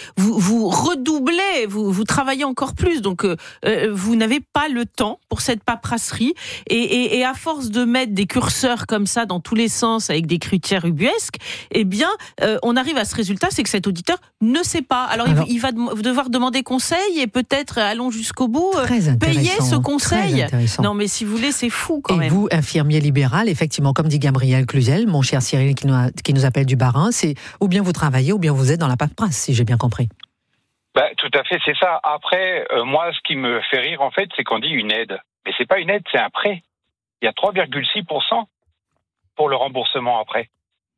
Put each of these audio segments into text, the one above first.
vous redoublez, vous travaillez encore plus. Donc, vous n'avez pas le temps pour cette paperasserie. Et à force de mettre des curseurs comme ça dans tous les sens avec des critères ubuesques, eh bien, on arrive à ce résultat, c'est que cet auditeur ne sait pas. Alors il va devoir demander conseil et peut-être, allons jusqu'au bout, payer ce conseil. Non, mais si vous voulez, c'est fou quand même. Et vous, infirmier libéral, effectivement, comme dit Gabriel Cluzel, mon cher Cyril qui nous appelle du Bas-Rhin, c'est ou bien vous travaillez ou bien vous êtes dans la paperasse, si j'ai bien compris. Tout à fait, c'est ça. Après, moi, ce qui me fait rire, en fait, c'est qu'on dit une aide. Mais c'est pas une aide, c'est un prêt. Il y a 3,6% pour le remboursement après.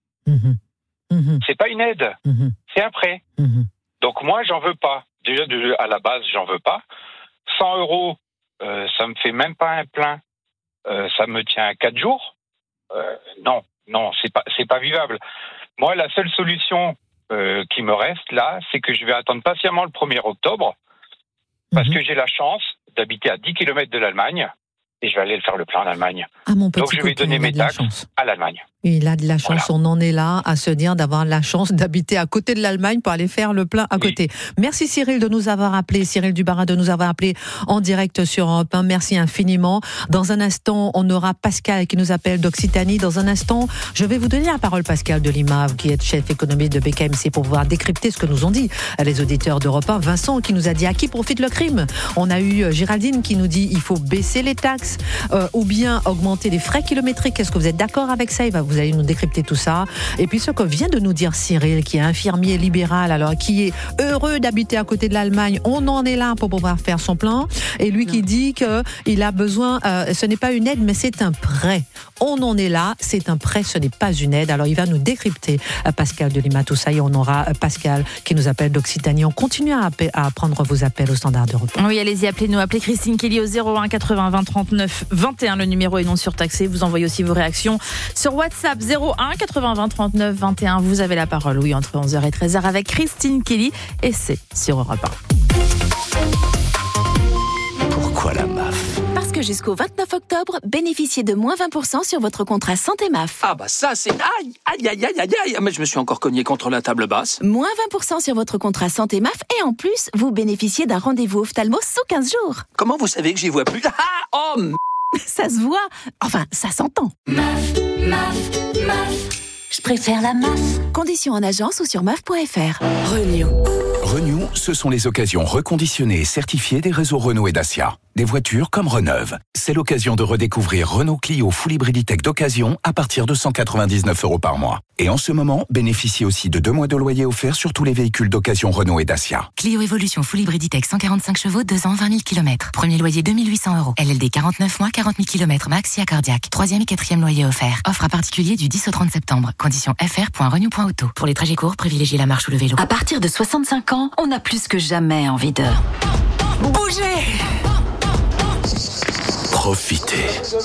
C'est pas une aide, c'est un prêt. Donc moi, j'en veux pas. Déjà, à la base, j'en veux pas. 100 €, ça me fait même pas un plein. Ça me tient 4 jours. Non, c'est pas vivable. Moi, la seule solution qui me reste là, c'est que je vais attendre patiemment le 1er octobre parce que j'ai la chance d'habiter à 10 km de l'Allemagne et je vais aller faire le plein en Allemagne. Donc je vais donner mes taxes à l'Allemagne. Il a de la chance, voilà. On en est là à se dire d'avoir la chance d'habiter à côté de l'Allemagne pour aller faire le plein à côté. Merci Cyril de nous avoir appelé, Cyril du Bas-Rhin de nous avoir appelé en direct sur Europe 1. Merci infiniment. Dans un instant, on aura Pascal qui nous appelle d'Occitanie. Dans un instant, je vais vous donner la parole, Pascal de Lima, qui est chef économiste de BKMC, pour pouvoir décrypter ce que nous ont dit les auditeurs d'Europe 1. Vincent qui nous a dit à qui profite le crime. On a eu Géraldine qui nous dit il faut baisser les taxes ou bien augmenter les frais kilométriques. Est-ce que vous êtes d'accord avec ça? Vous allez nous décrypter tout ça. Et puis ce que vient de nous dire Cyril, qui est infirmier libéral, alors qui est heureux d'habiter à côté de l'Allemagne, on en est là pour pouvoir faire son plan. Et lui qui dit qu'il a besoin, ce n'est pas une aide, mais c'est un prêt. On en est là, c'est un prêt, ce n'est pas une aide. Alors il va nous décrypter, Pascal de Lima, tout ça. Et on aura Pascal qui nous appelle d'Occitanie. On continue à prendre vos appels au standard d'Europe. Oui, allez-y, appelez-nous. Appelez Christine Kelly au 01 80 20 39 21. Le numéro est non surtaxé. Vous envoyez aussi vos réactions sur WhatsApp 01 80 20 39 21. Vous avez la parole, oui, entre 11h et 13h avec Christine Kelly. Et c'est sur Europe 1. Pourquoi la MAF ? Parce que jusqu'au 29 octobre, bénéficiez de moins 20% sur votre contrat santé MAF. Ah bah ça c'est... Aïe, mais je me suis encore cogné contre la table basse. Moins 20% sur votre contrat santé MAF et en plus, vous bénéficiez d'un rendez-vous ophtalmo sous 15 jours. Comment vous savez que j'y vois plus ? Ça se voit, enfin ça s'entend. MAF, je préfère la MAF. Conditions en agence ou sur MAF.fr. Renew, ce sont les occasions reconditionnées et certifiées des réseaux Renault et Dacia. Des voitures comme Reneuve. C'est l'occasion de redécouvrir Renault Clio Full Hybriditech d'occasion à partir de 199 € par mois. Et en ce moment, bénéficiez aussi de 2 mois de loyer offert sur tous les véhicules d'occasion Renault et Dacia. Clio Evolution Full Hybriditech 145 chevaux, 2 ans, 20 000 km. Premier loyer 2 800 €. LLD 49 mois, 40 000 km max, IA cardiaque. 3e et 4e loyer offert. Offre à particulier du 10 au 30 septembre. Conditions fr.renew.auto. Pour les trajets courts, privilégiez la marche ou le vélo. À partir de 65 ans, on a plus que jamais envie de... bouger. Profitez.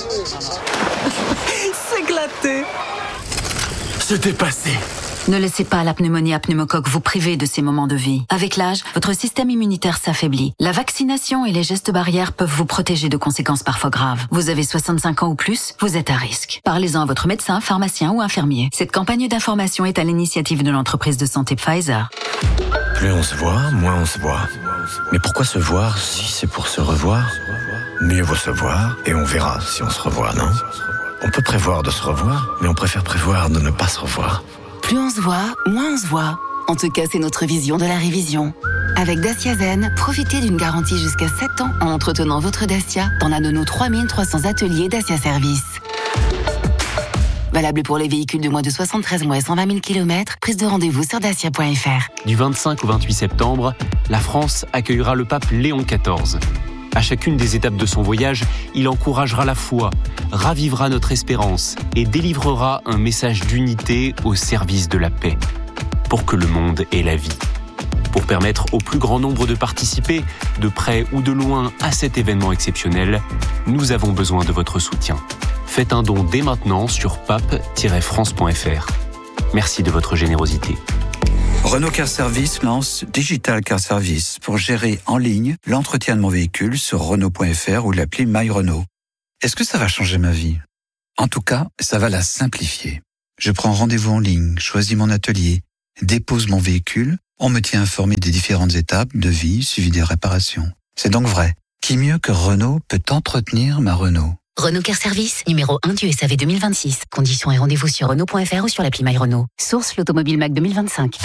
S'éclater. Se dépasser. Ne laissez pas la pneumonie à pneumocoque vous priver de ces moments de vie. Avec l'âge, votre système immunitaire s'affaiblit. La vaccination et les gestes barrières peuvent vous protéger de conséquences parfois graves. Vous avez 65 ans ou plus, vous êtes à risque. Parlez-en à votre médecin, pharmacien ou infirmier. Cette campagne d'information est à l'initiative de l'entreprise de santé Pfizer. Plus on se voit, moins on se voit. Mais pourquoi se voir si c'est pour se revoir ? Mieux vaut se voir et on verra si on se revoit, non ? On peut prévoir de se revoir, mais on préfère prévoir de ne pas se revoir. Plus on se voit, moins on se voit. En tout cas, c'est notre vision de la révision. Avec Dacia Zen, profitez d'une garantie jusqu'à 7 ans en entretenant votre Dacia dans l'un de nos 3300 ateliers Dacia Service. Valable pour les véhicules de moins de 73 mois et 120 000 km. Prise de rendez-vous sur dacia.fr. Du 25 au 28 septembre, la France accueillera le pape Léon XIV. À chacune des étapes de son voyage, il encouragera la foi, ravivera notre espérance et délivrera un message d'unité au service de la paix, pour que le monde ait la vie. Pour permettre au plus grand nombre de participer, de près ou de loin, à cet événement exceptionnel, nous avons besoin de votre soutien. Faites un don dès maintenant sur pape-france.fr. Merci de votre générosité. Renault Car Service lance Digital Car Service pour gérer en ligne l'entretien de mon véhicule sur Renault.fr ou l'appli My Renault. Est-ce que ça va changer ma vie ? En tout cas, ça va la simplifier. Je prends rendez-vous en ligne, choisis mon atelier dépose mon véhicule, on me tient informé des différentes étapes de vie suivies des réparations. C'est donc vrai. Qui mieux que Renault peut entretenir ma Renault ? Renault Care Service, numéro 1 du SAV 2026. Conditions et rendez-vous sur Renault.fr ou sur l'appli My Renault. Source l'Automobile Mac 2025.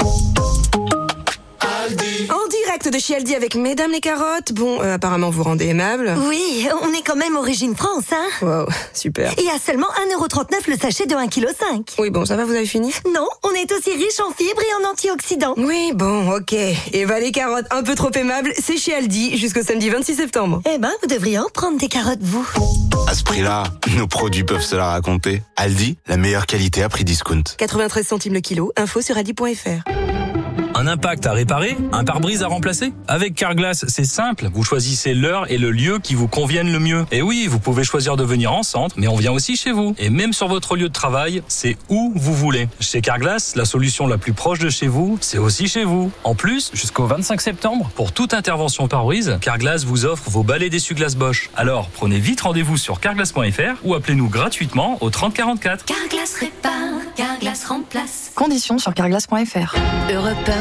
En direct de chez Aldi avec Mesdames les carottes. Bon, apparemment vous rendez aimable. Oui, on est quand même origine France, hein. Wow, super. Et à seulement 1,39€ le sachet de 1,5 kg. Oui, bon, ça va, vous avez fini ? Non, on est aussi riche en fibres et en antioxydants. Oui, bon, ok. Eva les carottes, un peu trop aimables, c'est chez Aldi jusqu'au samedi 26 septembre. Eh ben, vous devriez en prendre des carottes, vous. À ce prix-là, nos produits peuvent se la raconter. Aldi, la meilleure qualité à prix discount. 93 centimes le kilo, info sur aldi.fr. Un impact à réparer, un pare-brise à remplacer. Avec Carglass, c'est simple. Vous choisissez l'heure et le lieu qui vous conviennent le mieux. Et oui, vous pouvez choisir de venir en centre, mais on vient aussi chez vous. Et même sur votre lieu de travail, c'est où vous voulez. Chez Carglass, la solution la plus proche de chez vous, c'est aussi chez vous. En plus, jusqu'au 25 septembre, pour toute intervention pare-brise, Carglass vous offre vos balais d'essuie-glace Bosch. Alors, prenez vite rendez-vous sur carglass.fr ou appelez-nous gratuitement au 30 44. Carglass répare, Carglass remplace. Conditions sur carglass.fr. Europe 1.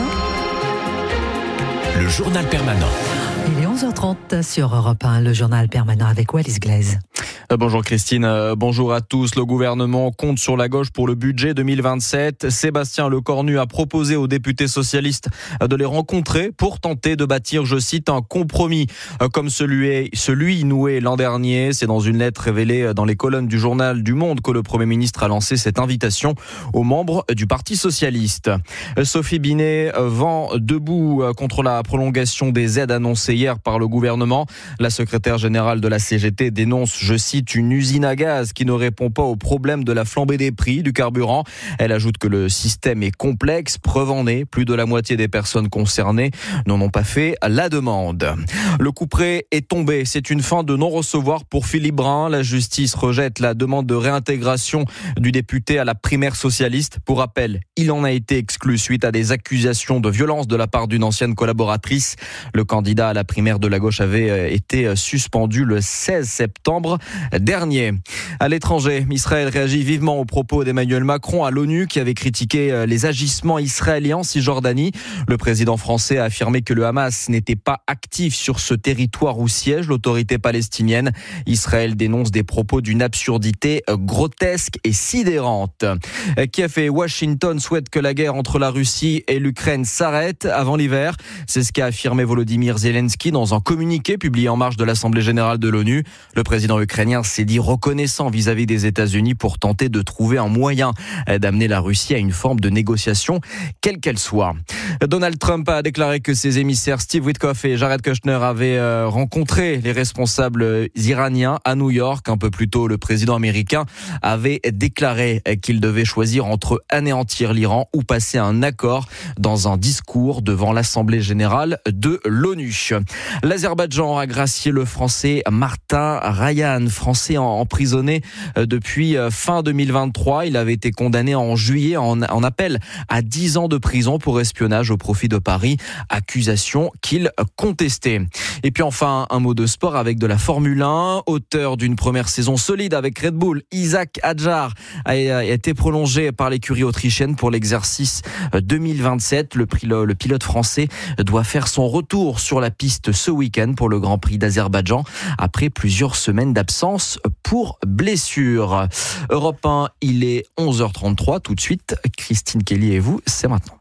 Le journal permanent. Il est 11h30 sur Europe 1, le journal permanent avec Wallis Glaise. Bonjour Christine, bonjour à tous. Le gouvernement compte sur la gauche pour le budget 2027. Sébastien Lecornu a proposé aux députés socialistes de les rencontrer pour tenter de bâtir, je cite, un compromis comme celui noué l'an dernier. C'est dans une lettre révélée dans les colonnes du journal du Monde que le Premier ministre a lancé cette invitation aux membres du Parti socialiste. Sophie Binet vend debout contre la prolongation des aides annoncées hier par le gouvernement. La secrétaire générale de la CGT dénonce, je cite, une usine à gaz qui ne répond pas au problème de la flambée des prix du carburant. Elle ajoute que le système est complexe. Preuve en est, plus de la moitié des personnes concernées n'en ont pas fait la demande. Le couperet est tombé. C'est une fin de non-recevoir pour Philippe Brun. La justice rejette la demande de réintégration du député à la primaire socialiste. Pour rappel, il en a été exclu suite à des accusations de violence de la part d'une ancienne collaboratrice. Le candidat à la primaire de la gauche avait été suspendu le 16 septembre dernier. À l'étranger, Israël réagit vivement aux propos d'Emmanuel Macron à l'ONU qui avait critiqué les agissements israéliens en Cisjordanie. Le président français a affirmé que le Hamas n'était pas actif sur ce territoire où siège l'autorité palestinienne. Israël dénonce des propos d'une absurdité grotesque et sidérante. Kiev et Washington souhaitent que la guerre entre la Russie et l'Ukraine s'arrête avant l'hiver. C'est ce qu'a affirmé Volodymyr Zelensky dans un communiqué publié en marge de l'Assemblée générale de l'ONU. Le président ukrainien s'est dit reconnaissant vis-à-vis des États-Unis pour tenter de trouver un moyen d'amener la Russie à une forme de négociation, quelle qu'elle soit. Donald Trump a déclaré que ses émissaires Steve Witkoff et Jared Kushner avaient rencontré les responsables iraniens à New York. Un peu plus tôt, le président américain avait déclaré qu'il devait choisir entre anéantir l'Iran ou passer un accord dans un discours devant l'Assemblée générale de l'ONU. L'Azerbaïdjan a gracié le français Martin Rayan, français emprisonné depuis fin 2023. Il avait été condamné en juillet en appel à 10 ans de prison pour espionnage au profit de Paris, accusation qu'il contestait. Et puis enfin, un mot de sport avec de la Formule 1. Auteur d'une première saison solide avec Red Bull, Isaac Hadjar a été prolongé par l'écurie autrichienne pour l'exercice 2027. Le pilote français doit faire son retour sur la piste ce week-end pour le Grand Prix d'Azerbaïdjan après plusieurs semaines d'absence pour blessure. Europe 1, il est 11h33. Tout de suite, Christine Kelly et vous, c'est maintenant.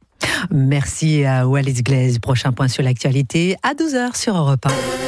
Merci à Wallis Glaise. Prochain point sur l'actualité à 12h sur Europe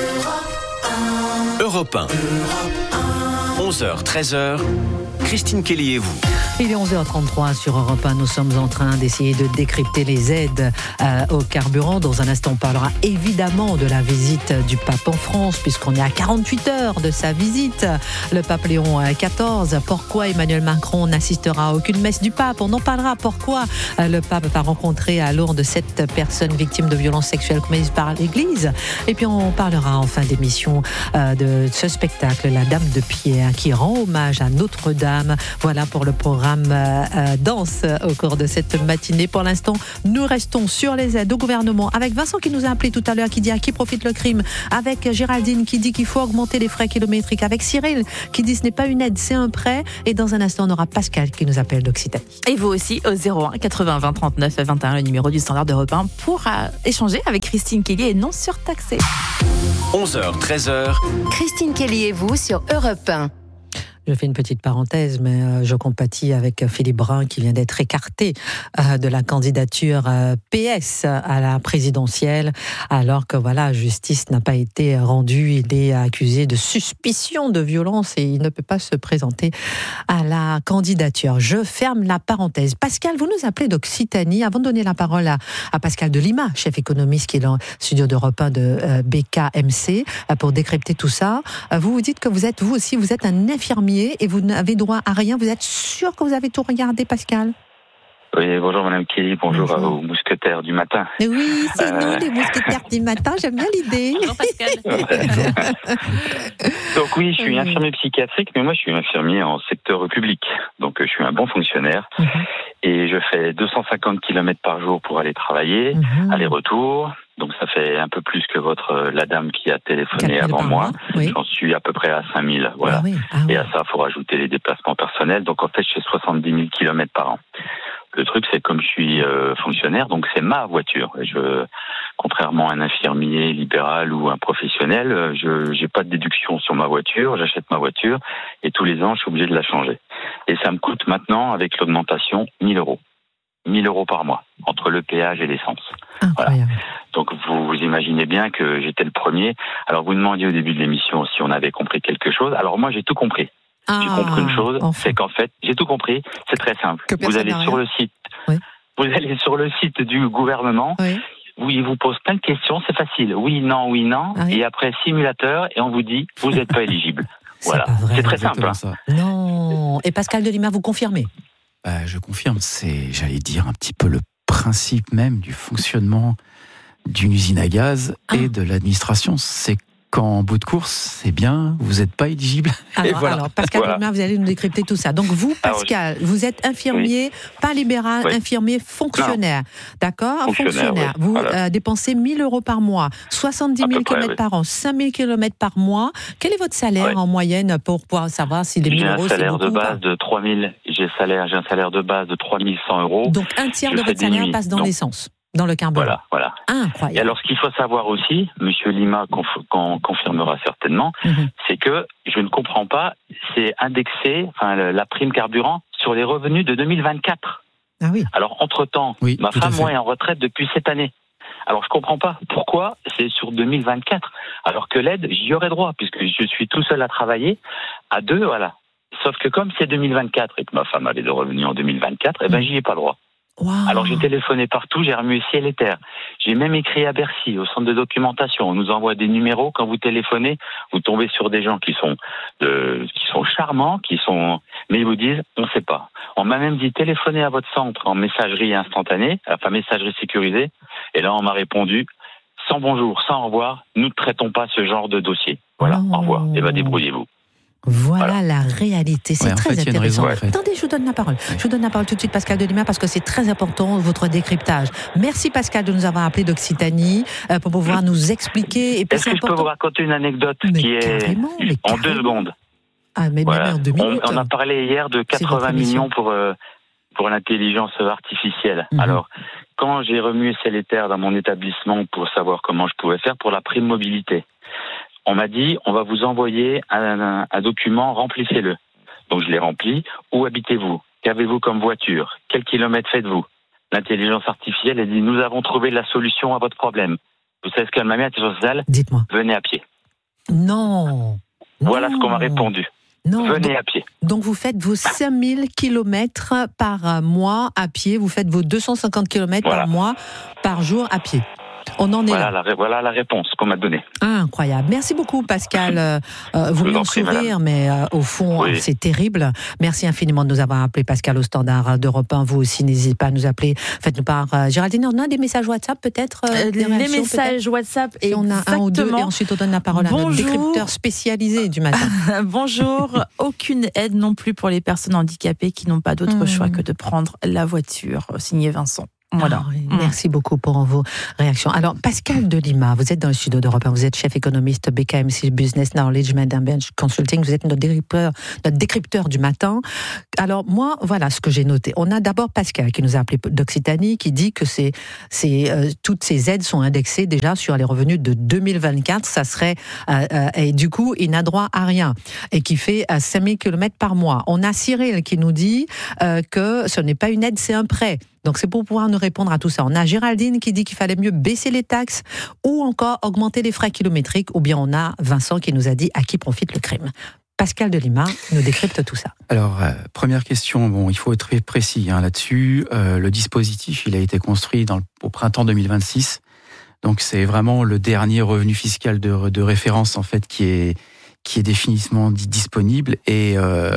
1. Europe 1. 11h, 13h. Christine Kelly et vous. Il est 11h33 sur Europe 1. Nous sommes en train d'essayer de décrypter les aides au carburant. Dans un instant, on parlera évidemment de la visite du pape en France, puisqu'on est à 48 heures de sa visite. Le pape Léon XIV. Pourquoi Emmanuel Macron n'assistera à aucune messe du pape? On en parlera. Pourquoi le pape va rencontrer à Lourdes 7 personnes victimes de violences sexuelles commises par l'Église? Et puis on parlera en fin d'émission de ce spectacle, La Dame de Pierre, qui rend hommage à Notre-Dame femmes. Voilà pour le programme danse au cours de cette matinée. Pour l'instant, nous restons sur les aides au gouvernement avec Vincent qui nous a appelé tout à l'heure, qui dit à qui profite le crime, avec Géraldine qui dit qu'il faut augmenter les frais kilométriques, avec Cyril qui dit ce n'est pas une aide, c'est un prêt. Et dans un instant, on aura Pascal qui nous appelle d'Occitanie. Et vous aussi au 01 80 20 39 21, le numéro du standard d'Europe 1 pour échanger avec Christine Kelly et non surtaxée. 11h, 13h. Christine Kelly et vous sur Europe 1. Je fais une petite parenthèse, mais je compatis avec Philippe Brun qui vient d'être écarté de la candidature PS à la présidentielle, alors que voilà, justice n'a pas été rendue. Il est accusé de suspicion de violence et il ne peut pas se présenter à la candidature. Je ferme la parenthèse. Pascal, vous nous appelez d'Occitanie. Avant de donner la parole à Pascal Delima, chef économiste qui est dans le studio d'Europe 1 de BKMC, pour décrypter tout ça, vous dites que vous êtes un infirmier et vous n'avez droit à rien. Vous êtes sûr que vous avez tout regardé, Pascal ? Oui, bonjour Madame Kelly, bonjour aux mousquetaires du matin. Oui, c'est nous les mousquetaires du matin, j'aime bien l'idée. Bonjour Pascal. Donc oui, je suis infirmier psychiatrique, mais moi je suis infirmier en secteur public. Donc je suis un bon fonctionnaire et je fais 250 km par jour pour aller travailler, aller-retour. Donc ça fait un peu plus que la dame qui a téléphoné avant moi. Oui. J'en suis à peu près à 5000, voilà. Ah oui. Et à ça, il faut rajouter les déplacements personnels. Donc en fait, je fais 70 000 km par an. Le truc, c'est comme je suis fonctionnaire, donc c'est ma voiture. Contrairement à un infirmier libéral ou un professionnel, je n'ai pas de déduction sur ma voiture, j'achète ma voiture et tous les ans, je suis obligé de la changer. Et ça me coûte maintenant, avec l'augmentation, 1 000 €. 1 000 € par mois, entre le péage et l'essence. Voilà. Donc vous imaginez bien que j'étais le premier. Alors vous demandiez au début de l'émission si on avait compris quelque chose. Alors moi j'ai tout compris. J'ai compris une chose, c'est qu'en fait, j'ai tout compris, c'est très simple. Vous allez sur le site, vous allez sur le site du gouvernement, il vous pose plein de questions, c'est facile. Oui, non, et après simulateur, et on vous dit, vous n'êtes pas éligible. Voilà, c'est très simple. Hein. Non, et Pascal Delima, vous confirmez ? Je confirme, c'est, j'allais dire, un petit peu le principe même du fonctionnement d'une usine à gaz et de l'administration. C'est qu'en bout de course, c'est bien, vous n'êtes pas éligible. Alors, Pascal Delima, vous allez nous décrypter tout ça. Donc vous, Pascal, vous êtes infirmier, pas libéral, infirmier fonctionnaire. D'accord ? Fonctionnaire. Vous dépensez 1 000 € par mois, 70 000 km par an, 5 000 km par mois. Quel est votre salaire en moyenne pour pouvoir savoir si les 1 000 € c'est beaucoup ou pas ? J'ai un salaire de base de 3 100 €. Donc un tiers de votre salaire passe dans l'essence, dans le carburant. Voilà. Incroyable. Et alors, ce qu'il faut savoir aussi, Monsieur Lima confirmera certainement, c'est que je ne comprends pas, c'est indexé, la prime carburant sur les revenus de 2024. Ah oui. Alors, entre-temps, ma femme, moi, est en retraite depuis cette année. Alors, je comprends pas pourquoi c'est sur 2024, alors que l'aide, j'y aurais droit, puisque je suis tout seul à travailler, à 2, voilà. Sauf que comme c'est 2024 et que ma femme avait des revenus en 2024, j'y ai pas droit. Wow. Alors j'ai téléphoné partout, j'ai remué ciel et terre. J'ai même écrit à Bercy, au centre de documentation. On nous envoie des numéros. Quand vous téléphonez, vous tombez sur des gens qui sont charmants, mais ils vous disent, on ne sait pas. On m'a même dit, téléphonez à votre centre en messagerie instantanée, messagerie sécurisée. Et là, on m'a répondu, sans bonjour, sans au revoir, nous ne traitons pas ce genre de dossier. Voilà, au revoir. Et débrouillez-vous. Voilà la réalité, c'est très intéressant. Attendez, je vous donne la parole. Je vous donne la parole tout de suite, Pascal Delima, parce que c'est très important, votre décryptage. Merci Pascal de nous avoir appelé d'Occitanie pour pouvoir nous expliquer. Et puis, est-ce que je peux vous raconter une anecdote qui est en 2 secondes? Mais en 2 minutes. On a parlé hier de 80 millions pour l'intelligence artificielle. Alors, quand j'ai remué ciel et terre dans mon établissement pour savoir comment je pouvais faire pour la prime mobilité, on m'a dit, on va vous envoyer un document, remplissez-le. Donc je l'ai rempli. Où habitez-vous ? Qu'avez-vous comme voiture ? Quel kilomètre faites-vous ? L'intelligence artificielle, elle dit, nous avons trouvé la solution à votre problème. Vous savez ce qu'elle m'a mis, l'intelligence artificielle ? Dites-moi. Venez à pied. Non. Voilà ce qu'on m'a répondu. Non. Venez à pied. Donc vous faites vos 5000 km par mois à pied, vous faites vos 250 km par mois, par jour à pied. On en est voilà là. Voilà la réponse qu'on m'a donnée. Incroyable. Merci beaucoup, Pascal. Vous venez en sourire, mais au fond, c'est terrible. Merci infiniment de nous avoir appelé, Pascal, au standard d'Europe 1. Vous aussi, n'hésitez pas à nous appeler. Faites-nous part. Géraldine, on a des messages WhatsApp, peut-être les messages WhatsApp, si on a un ou deux, et ensuite on donne la parole à notre décrypteur spécialisé du matin. Bonjour. Aucune aide non plus pour les personnes handicapées qui n'ont pas d'autre choix que de prendre la voiture. Signé Vincent. Voilà. Merci beaucoup pour vos réactions. Alors, Pascal de Lima, vous êtes dans le studio d'Europe 1, vous êtes chef économiste BKMC Business Knowledge Bench Consulting, vous êtes notre décrypteur du matin. Alors, moi, voilà ce que j'ai noté. On a d'abord Pascal qui nous a appelé d'Occitanie, qui dit que toutes ces aides sont indexées déjà sur les revenus de 2024. Ça serait, et du coup, il n'a droit à rien, et qui fait 5000 km par mois. On a Cyril qui nous dit que ce n'est pas une aide, c'est un prêt. Donc c'est pour pouvoir nous répondre à tout ça. On a Géraldine qui dit qu'il fallait mieux baisser les taxes ou encore augmenter les frais kilométriques, ou bien on a Vincent qui nous a dit à qui profite le crime. Pascal de Lima nous décrypte tout ça. Alors, première question, il faut être très précis là-dessus. Le dispositif, il a été construit au printemps 2026. Donc c'est vraiment le dernier revenu fiscal de référence en fait qui est définitivement disponible, et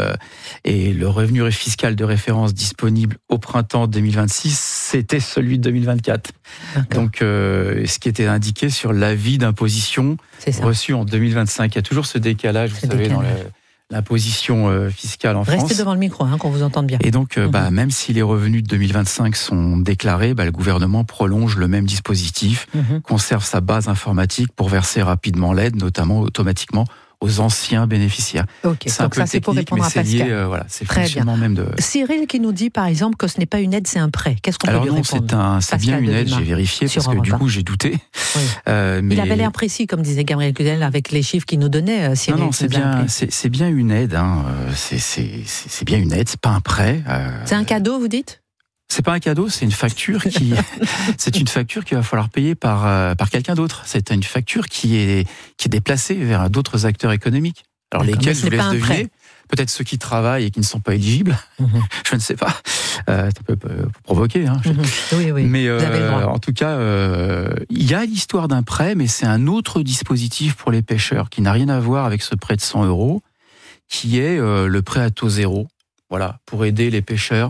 le revenu fiscal de référence disponible au printemps 2026, c'était celui de 2024. D'accord. Donc, ce qui était indiqué sur l'avis d'imposition reçu en 2025. Il y a toujours ce décalage, vous savez, dans l'imposition fiscale en France. Restez devant le micro, qu'on vous entende bien. Et donc, même si les revenus de 2025 sont déclarés, le gouvernement prolonge le même dispositif, conserve sa base informatique pour verser rapidement l'aide, notamment automatiquement aux anciens bénéficiaires. Okay, c'est un peu technique, pour répondre mais c'est lié, c'est très fonctionnement même de... Cyril qui nous dit par exemple que ce n'est pas une aide, c'est un prêt. Qu'est-ce qu'on peut lui répondre? C'est bien une aide, j'ai vérifié parce que du coup j'ai douté. Oui. Mais... Il avait l'air précis, comme disait Gabriel Cluzel, avec les chiffres qu'il nous donnait. Cyril, non, c'est bien une aide. C'est bien une aide, c'est pas un prêt. C'est un cadeau, vous dites? C'est pas un cadeau, c'est une facture c'est une facture qu'il va falloir payer par quelqu'un d'autre. C'est une facture qui est déplacée vers d'autres acteurs économiques. Alors lesquels, je vous laisse deviner. Peut-être ceux qui travaillent et qui ne sont pas éligibles. Je ne sais pas. Ça peut provoquer. Oui. Mais en tout cas, il y a l'histoire d'un prêt, mais c'est un autre dispositif pour les pêcheurs qui n'a rien à voir avec ce prêt de 100 €, qui est le prêt à taux zéro. Voilà, pour aider les pêcheurs,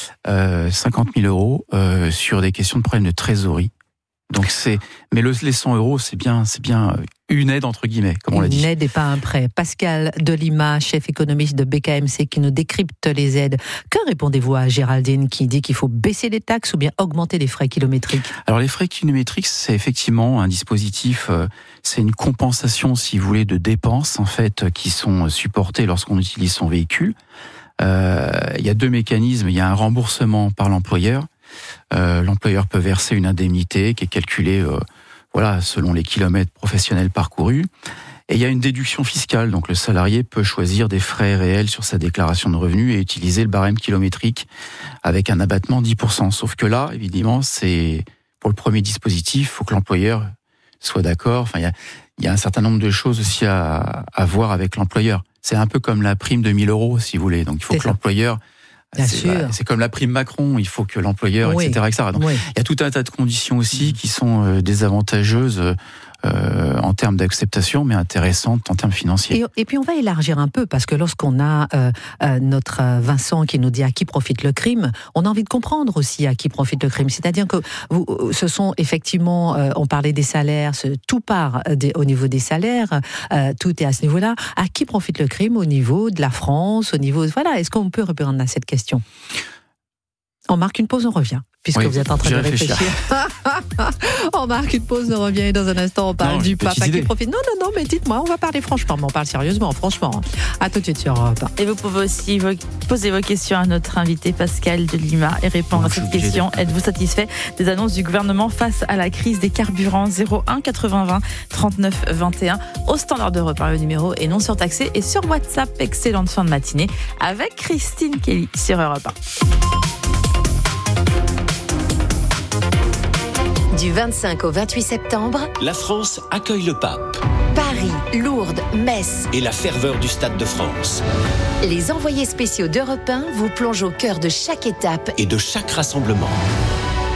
50 000 € sur des questions de problème de trésorerie. Donc mais les 100 €, c'est bien une aide entre guillemets, comme on l'a dit. Une aide et pas un prêt. Pascal de Lima, chef économiste de BKMC, qui nous décrypte les aides. Que répondez-vous à Géraldine qui dit qu'il faut baisser les taxes ou bien augmenter les frais kilométriques? Alors les frais kilométriques, c'est effectivement un dispositif, c'est une compensation, si vous voulez, de dépenses en fait qui sont supportées lorsqu'on utilise son véhicule. Il y a deux mécanismes. Il y a un remboursement par l'employeur. L'employeur peut verser une indemnité qui est calculée selon les kilomètres professionnels parcourus. Et il y a une déduction fiscale. Donc le salarié peut choisir des frais réels sur sa déclaration de revenus et utiliser le barème kilométrique avec un abattement 10%. Sauf que là, évidemment, c'est pour le premier dispositif, il faut que l'employeur soit d'accord. Enfin, il y a un certain nombre de choses aussi à voir avec l'employeur. C'est un peu comme la prime de 1 000 €, si vous voulez. Donc, il faut que l'employeur... C'est comme la prime Macron, il faut que l'employeur, etc. Donc, il y a tout un tas de conditions aussi qui sont désavantageuses en termes d'acceptation, mais intéressantes en termes financiers. Et puis on va élargir un peu, parce que lorsqu'on a notre Vincent qui nous dit à qui profite le crime, on a envie de comprendre aussi à qui profite le crime. C'est-à-dire que ce sont effectivement, on parlait des salaires, tout part au niveau des salaires, tout est à ce niveau-là. À qui profite le crime au niveau de la France, au niveau... Voilà, est-ce qu'on peut répondre à cette question? On marque une pause, on revient, puisque vous êtes en train de réfléchir. On marque une pause, on revient, et dans un instant, on parle du pape qui profite. Non, mais dites-moi, on va parler franchement, mais on parle sérieusement, franchement. À tout de suite sur Europe 1. Et vous pouvez aussi poser vos questions à notre invité Pascal de Lima et répondre à cette question. Êtes-vous satisfait des annonces du gouvernement face à la crise des carburants? 01 80 20 39 21 au standard d'Europe 1, le numéro est non surtaxé, et sur WhatsApp. Excellente fin de matinée avec Christine Kelly sur Europe 1. Du 25 au 28 septembre, la France accueille le pape. Paris, Lourdes, Metz et la ferveur du Stade de France. Les envoyés spéciaux d'Europe 1 vous plongent au cœur de chaque étape et de chaque rassemblement.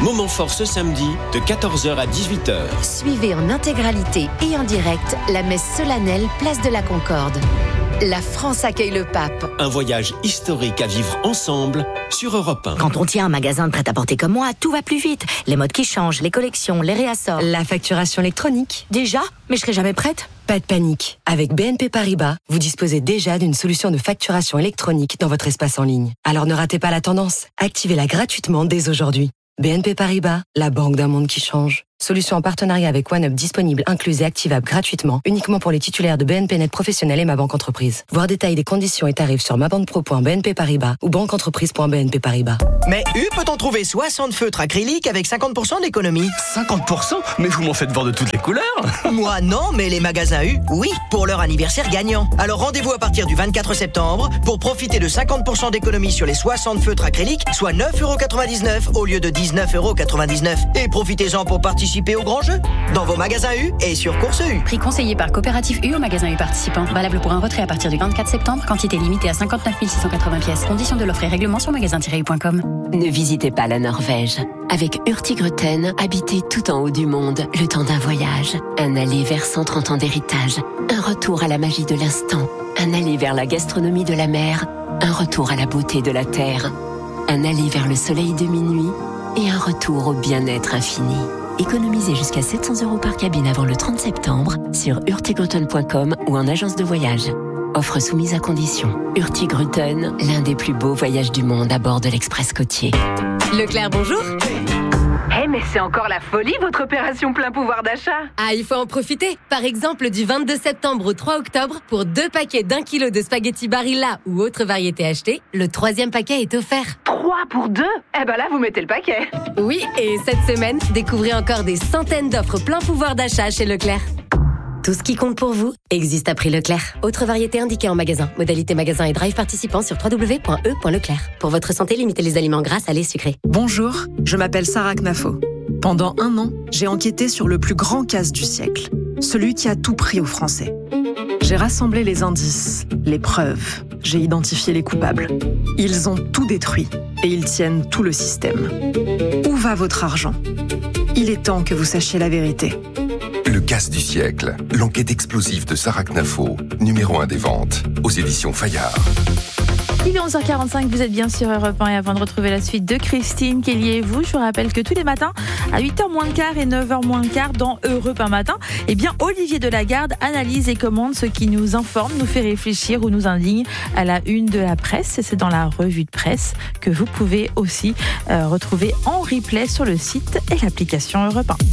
Moment fort ce samedi de 14h à 18h. Suivez en intégralité et en direct la messe solennelle Place de la Concorde. La France accueille le pape. Un voyage historique à vivre ensemble sur Europe 1. Quand on tient un magasin de prêt-à-porter comme moi, tout va plus vite. Les modes qui changent, les collections, les réassorts. La facturation électronique. Déjà ? Mais je serai jamais prête. Pas de panique. Avec BNP Paribas, vous disposez déjà d'une solution de facturation électronique dans votre espace en ligne. Alors ne ratez pas la tendance. Activez-la gratuitement dès aujourd'hui. BNP Paribas, la banque d'un monde qui change. Solution en partenariat avec OneUp disponible, incluse et activable gratuitement, uniquement pour les titulaires de BNP Net Professionnel et Ma Banque Entreprise. Voir détails des conditions et tarifs sur mabanquepro.bnp Paribas ou banqueentreprise.bnp Paribas. Mais peut-on trouver 60 feutres acryliques avec 50% d'économie ? 50% ? Mais vous m'en faites voir de toutes les couleurs. Moi non, mais les magasins U, oui, pour leur anniversaire gagnant. Alors rendez-vous à partir du 24 septembre pour profiter de 50% d'économie sur les 60 feutres acryliques, soit 9,99€ au lieu de 19,99€. Et profitez-en pour participer au grand jeu dans vos magasins U et sur Course U. Prix conseillé par Coopérative U au magasin U participant. Valable pour un retrait à partir du 24 septembre. Quantité limitée à 59 680 pièces. Conditions de l'offre et règlement sur magasin-u.com. Ne visitez pas la Norvège. Avec Hurtigruten, habitez tout en haut du monde le temps d'un voyage. Un aller vers 130 ans d'héritage. Un retour à la magie de l'instant. Un aller vers la gastronomie de la mer. Un retour à la beauté de la terre. Un aller vers le soleil de minuit. Et un retour au bien-être infini. Économisez jusqu'à 700€ par cabine avant le 30 septembre sur hurtigruten.com ou en agence de voyage. Offre soumise à condition. Hurtigruten, l'un des plus beaux voyages du monde à bord de l'Express côtier. Leclerc, bonjour. Mais c'est encore la folie, votre opération plein pouvoir d'achat. Ah, il faut en profiter. Par exemple, du 22 septembre au 3 octobre, pour 2 paquets d'1 kilo de spaghettis Barilla ou autre variété achetée, le 3e paquet est offert. 3 pour 2 ? Eh ben là, vous mettez le paquet. Oui, et cette semaine, découvrez encore des centaines d'offres plein pouvoir d'achat chez Leclerc. Tout ce qui compte pour vous existe à prix Leclerc. Autre variété indiquée en magasin. Modalité magasin et drive participant sur www.e.leclerc. Pour votre santé, limitez les aliments gras, salés, sucrés. Bonjour, je m'appelle Sarah Knafo. Pendant 1 an, j'ai enquêté sur le plus grand casse du siècle. Celui qui a tout pris aux Français. J'ai rassemblé les indices, les preuves. J'ai identifié les coupables. Ils ont tout détruit et ils tiennent tout le système. Où va votre argent ? Il est temps que vous sachiez la vérité. Le casse du siècle, l'enquête explosive de Sarah Knafo, numéro 1 des ventes, aux éditions Fayard. Il est 11h45, vous êtes bien sur Europe 1 et avant de retrouver la suite de Christine Kelly et vous, je vous rappelle que tous les matins, à 8h moins le quart et 9h moins le quart dans Europe 1 matin, Olivier Delagarde analyse et commande ce qui nous informe, nous fait réfléchir ou nous indigne à la une de la presse. Et c'est dans la revue de presse que vous pouvez aussi retrouver en replay sur le site et l'application Europe 1.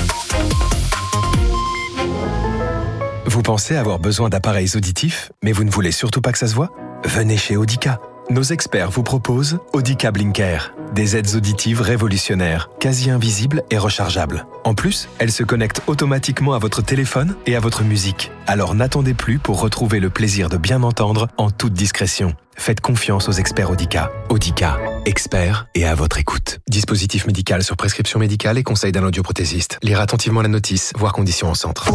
Vous pensez avoir besoin d'appareils auditifs, mais vous ne voulez surtout pas que ça se voit ? Venez chez Audica. Nos experts vous proposent Audica Blinker, des aides auditives révolutionnaires, quasi invisibles et rechargeables. En plus, elles se connectent automatiquement à votre téléphone et à votre musique. Alors n'attendez plus pour retrouver le plaisir de bien entendre en toute discrétion. Faites confiance aux experts Audica. Audica, experts et à votre écoute. Dispositif médical sur prescription médicale et conseil d'un audioprothésiste. Lire attentivement la notice, voir conditions en centre.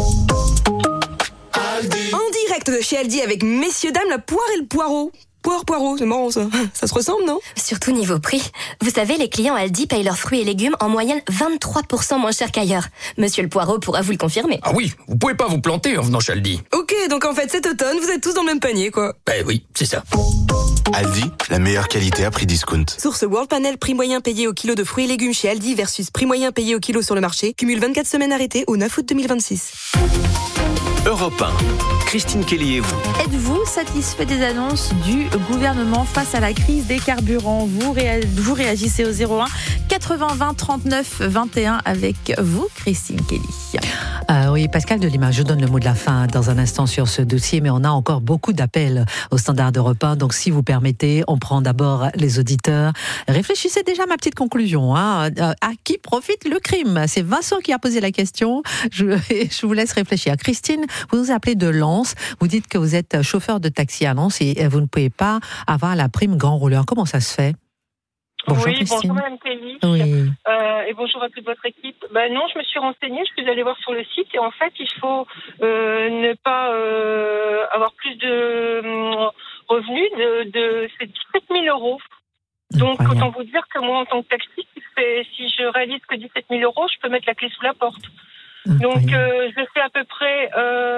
En direct de chez Aldi avec messieurs dames, la poire et le poireau. Poireau, c'est marrant ça. Ça se ressemble, non ? Surtout niveau prix. Vous savez, les clients Aldi payent leurs fruits et légumes en moyenne 23% moins cher qu'ailleurs. Monsieur le Poireau pourra vous le confirmer. Ah oui, vous pouvez pas vous planter en venant chez Aldi. Ok, donc en fait cet automne, vous êtes tous dans le même panier, quoi. Oui, c'est ça. Aldi, la meilleure qualité à prix discount. Source World Panel, prix moyen payé au kilo de fruits et légumes chez Aldi versus prix moyen payé au kilo sur le marché. Cumule 24 semaines arrêtées au 9 août 2026. Europe 1. Christine Kelly et vous. Êtes-vous satisfait des annonces du gouvernement face à la crise des carburants ? Vous réagissez au 01 80 20 39 21 avec vous, Christine Kelly. Oui, Pascal Delima, je donne le mot de la fin dans un instant sur ce dossier, mais on a encore beaucoup d'appels au standard d'Europe 1. Donc, si vous permettez, on prend d'abord les auditeurs. Réfléchissez déjà à ma petite conclusion. À qui profite le crime ? C'est Vincent qui a posé la question. Je vous laisse réfléchir. Christine, vous nous appelez de Lens. Vous dites que vous êtes chauffeur de taxi à Lens et vous ne pouvez pas avoir la prime grand rouleur. Comment ça se fait ? Bonjour, oui, Christine. bonjour Mme Kelly. Oui. Et bonjour à toute votre équipe. Non, je me suis renseignée, je suis allée voir sur le site et en fait, il faut ne pas avoir plus de revenus c'est 17 000 euros. Donc, autant vous dire que moi, en tant que taxiste, si je je réalise que 17 000 €, je peux mettre la clé sous la porte. Donc, je fais à peu près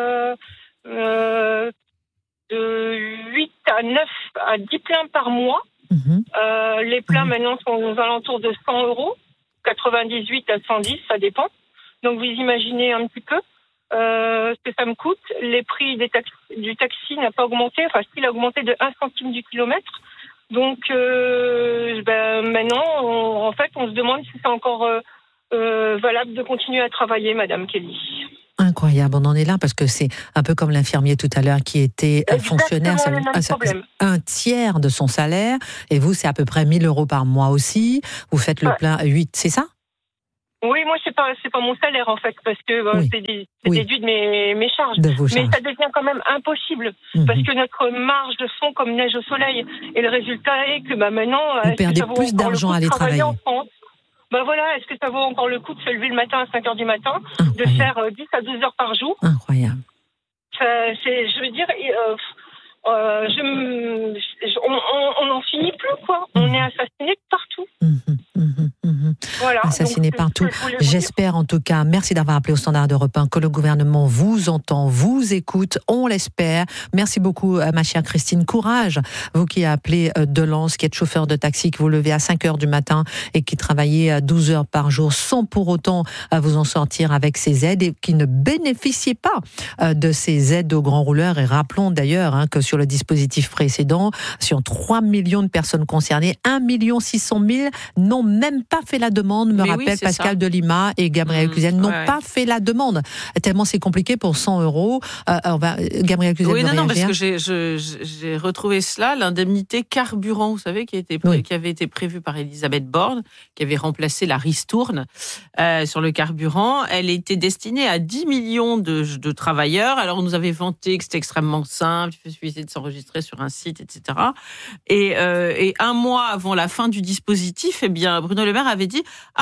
de 8 à 9 à 10 pleins par mois. Les pleins, maintenant, sont aux alentours de 100 €, 98 à 110, ça dépend. Donc, vous imaginez un petit peu ce que ça me coûte. Les prix du taxi n'a pas augmenté, enfin, il a augmenté de 1 centime du kilomètre. Donc, maintenant, on se demande si c'est encore valable de continuer à travailler, Madame Kelly. Incroyable, on en est là parce que c'est un peu comme l'infirmier tout à l'heure qui était fonctionnaire, un tiers de son salaire, et vous, c'est à peu près 1 000 € par mois aussi. Vous faites le plein 8, c'est ça? Oui, moi, c'est pas mon salaire, en fait, parce que c'est déduit de mes charges. Mais ça devient quand même impossible, parce que notre marge de fond comme neige au soleil. Et le résultat est que maintenant... Vous perdez plus d'argent à aller travailler. En France. Est-ce que ça vaut encore le coup de se lever le matin à 5 h du matin, de faire 10 à 12 heures par jour? Incroyable. Je veux dire, on n'en finit plus, quoi. On est assassiné partout. Voilà. Assassiné partout. J'espère en tout cas, merci d'avoir appelé au Standard d'Europe 1, que le gouvernement vous entend, vous écoute, on l'espère. Merci beaucoup, ma chère Christine. Courage, vous qui appelez de Lens, qui êtes chauffeur de taxi, qui vous levez à 5 h du matin et qui travaillez 12 heures par jour sans pour autant vous en sortir avec ces aides et qui ne bénéficiez pas de ces aides aux grands rouleurs. Et rappelons d'ailleurs que sur le dispositif précédent, sur 3 millions de personnes concernées, 1 600 000 n'ont même pas fait la demande, rappelle Pascal de Lima et Gabriel Cluzel, n'ont pas fait la demande. Tellement c'est compliqué pour 100 €. Gabriel Cluzel. Oui, non, parce que j'ai retrouvé cela, l'indemnité carburant, vous savez, qui avait été prévue par Elisabeth Borne, qui avait remplacé la ristourne sur le carburant. Elle était destinée à 10 millions de travailleurs. Alors, on nous avait vanté que c'était extrêmement simple, il suffisait de s'enregistrer sur un site, etc. Et un mois avant la fin du dispositif, Bruno Le Maire avait dit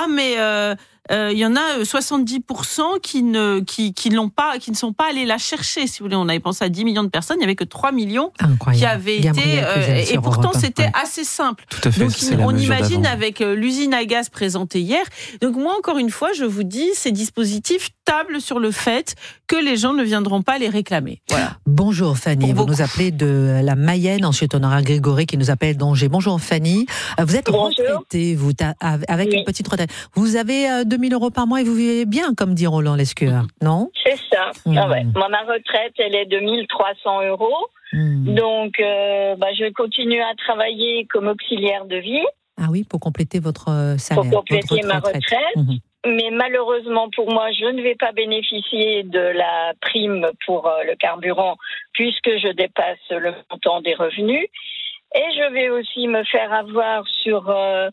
il y en a 70% qui ne sont pas allés la chercher, si vous voulez. On avait pensé à 10 millions de personnes, il n'y avait que 3 millions qui avaient été... et pourtant, c'était assez simple. Tout à fait, donc, on imagine avec l'usine à gaz présentée hier. Donc, moi, encore une fois, je vous dis, ces dispositifs tablent sur le fait que les gens ne viendront pas les réclamer. Voilà. Bonjour Fanny, vous nous appelez de la Mayenne, ensuite on aura Grégory qui nous appelle d'Angers. Bonjour Fanny, vous êtes retraitée, vous, avec une petite retraite. Vous avez 2 000 € par mois et vous vivez bien, comme dit Roland Lescure, non? C'est ça. Moi, ma retraite, elle est de 1 300 €. Donc, je continue à travailler comme auxiliaire de vie. Ah oui, pour compléter votre salaire. Pour compléter ma retraite. Mais malheureusement pour moi, je ne vais pas bénéficier de la prime pour le carburant puisque je dépasse le montant des revenus. Et je vais aussi me faire avoir sur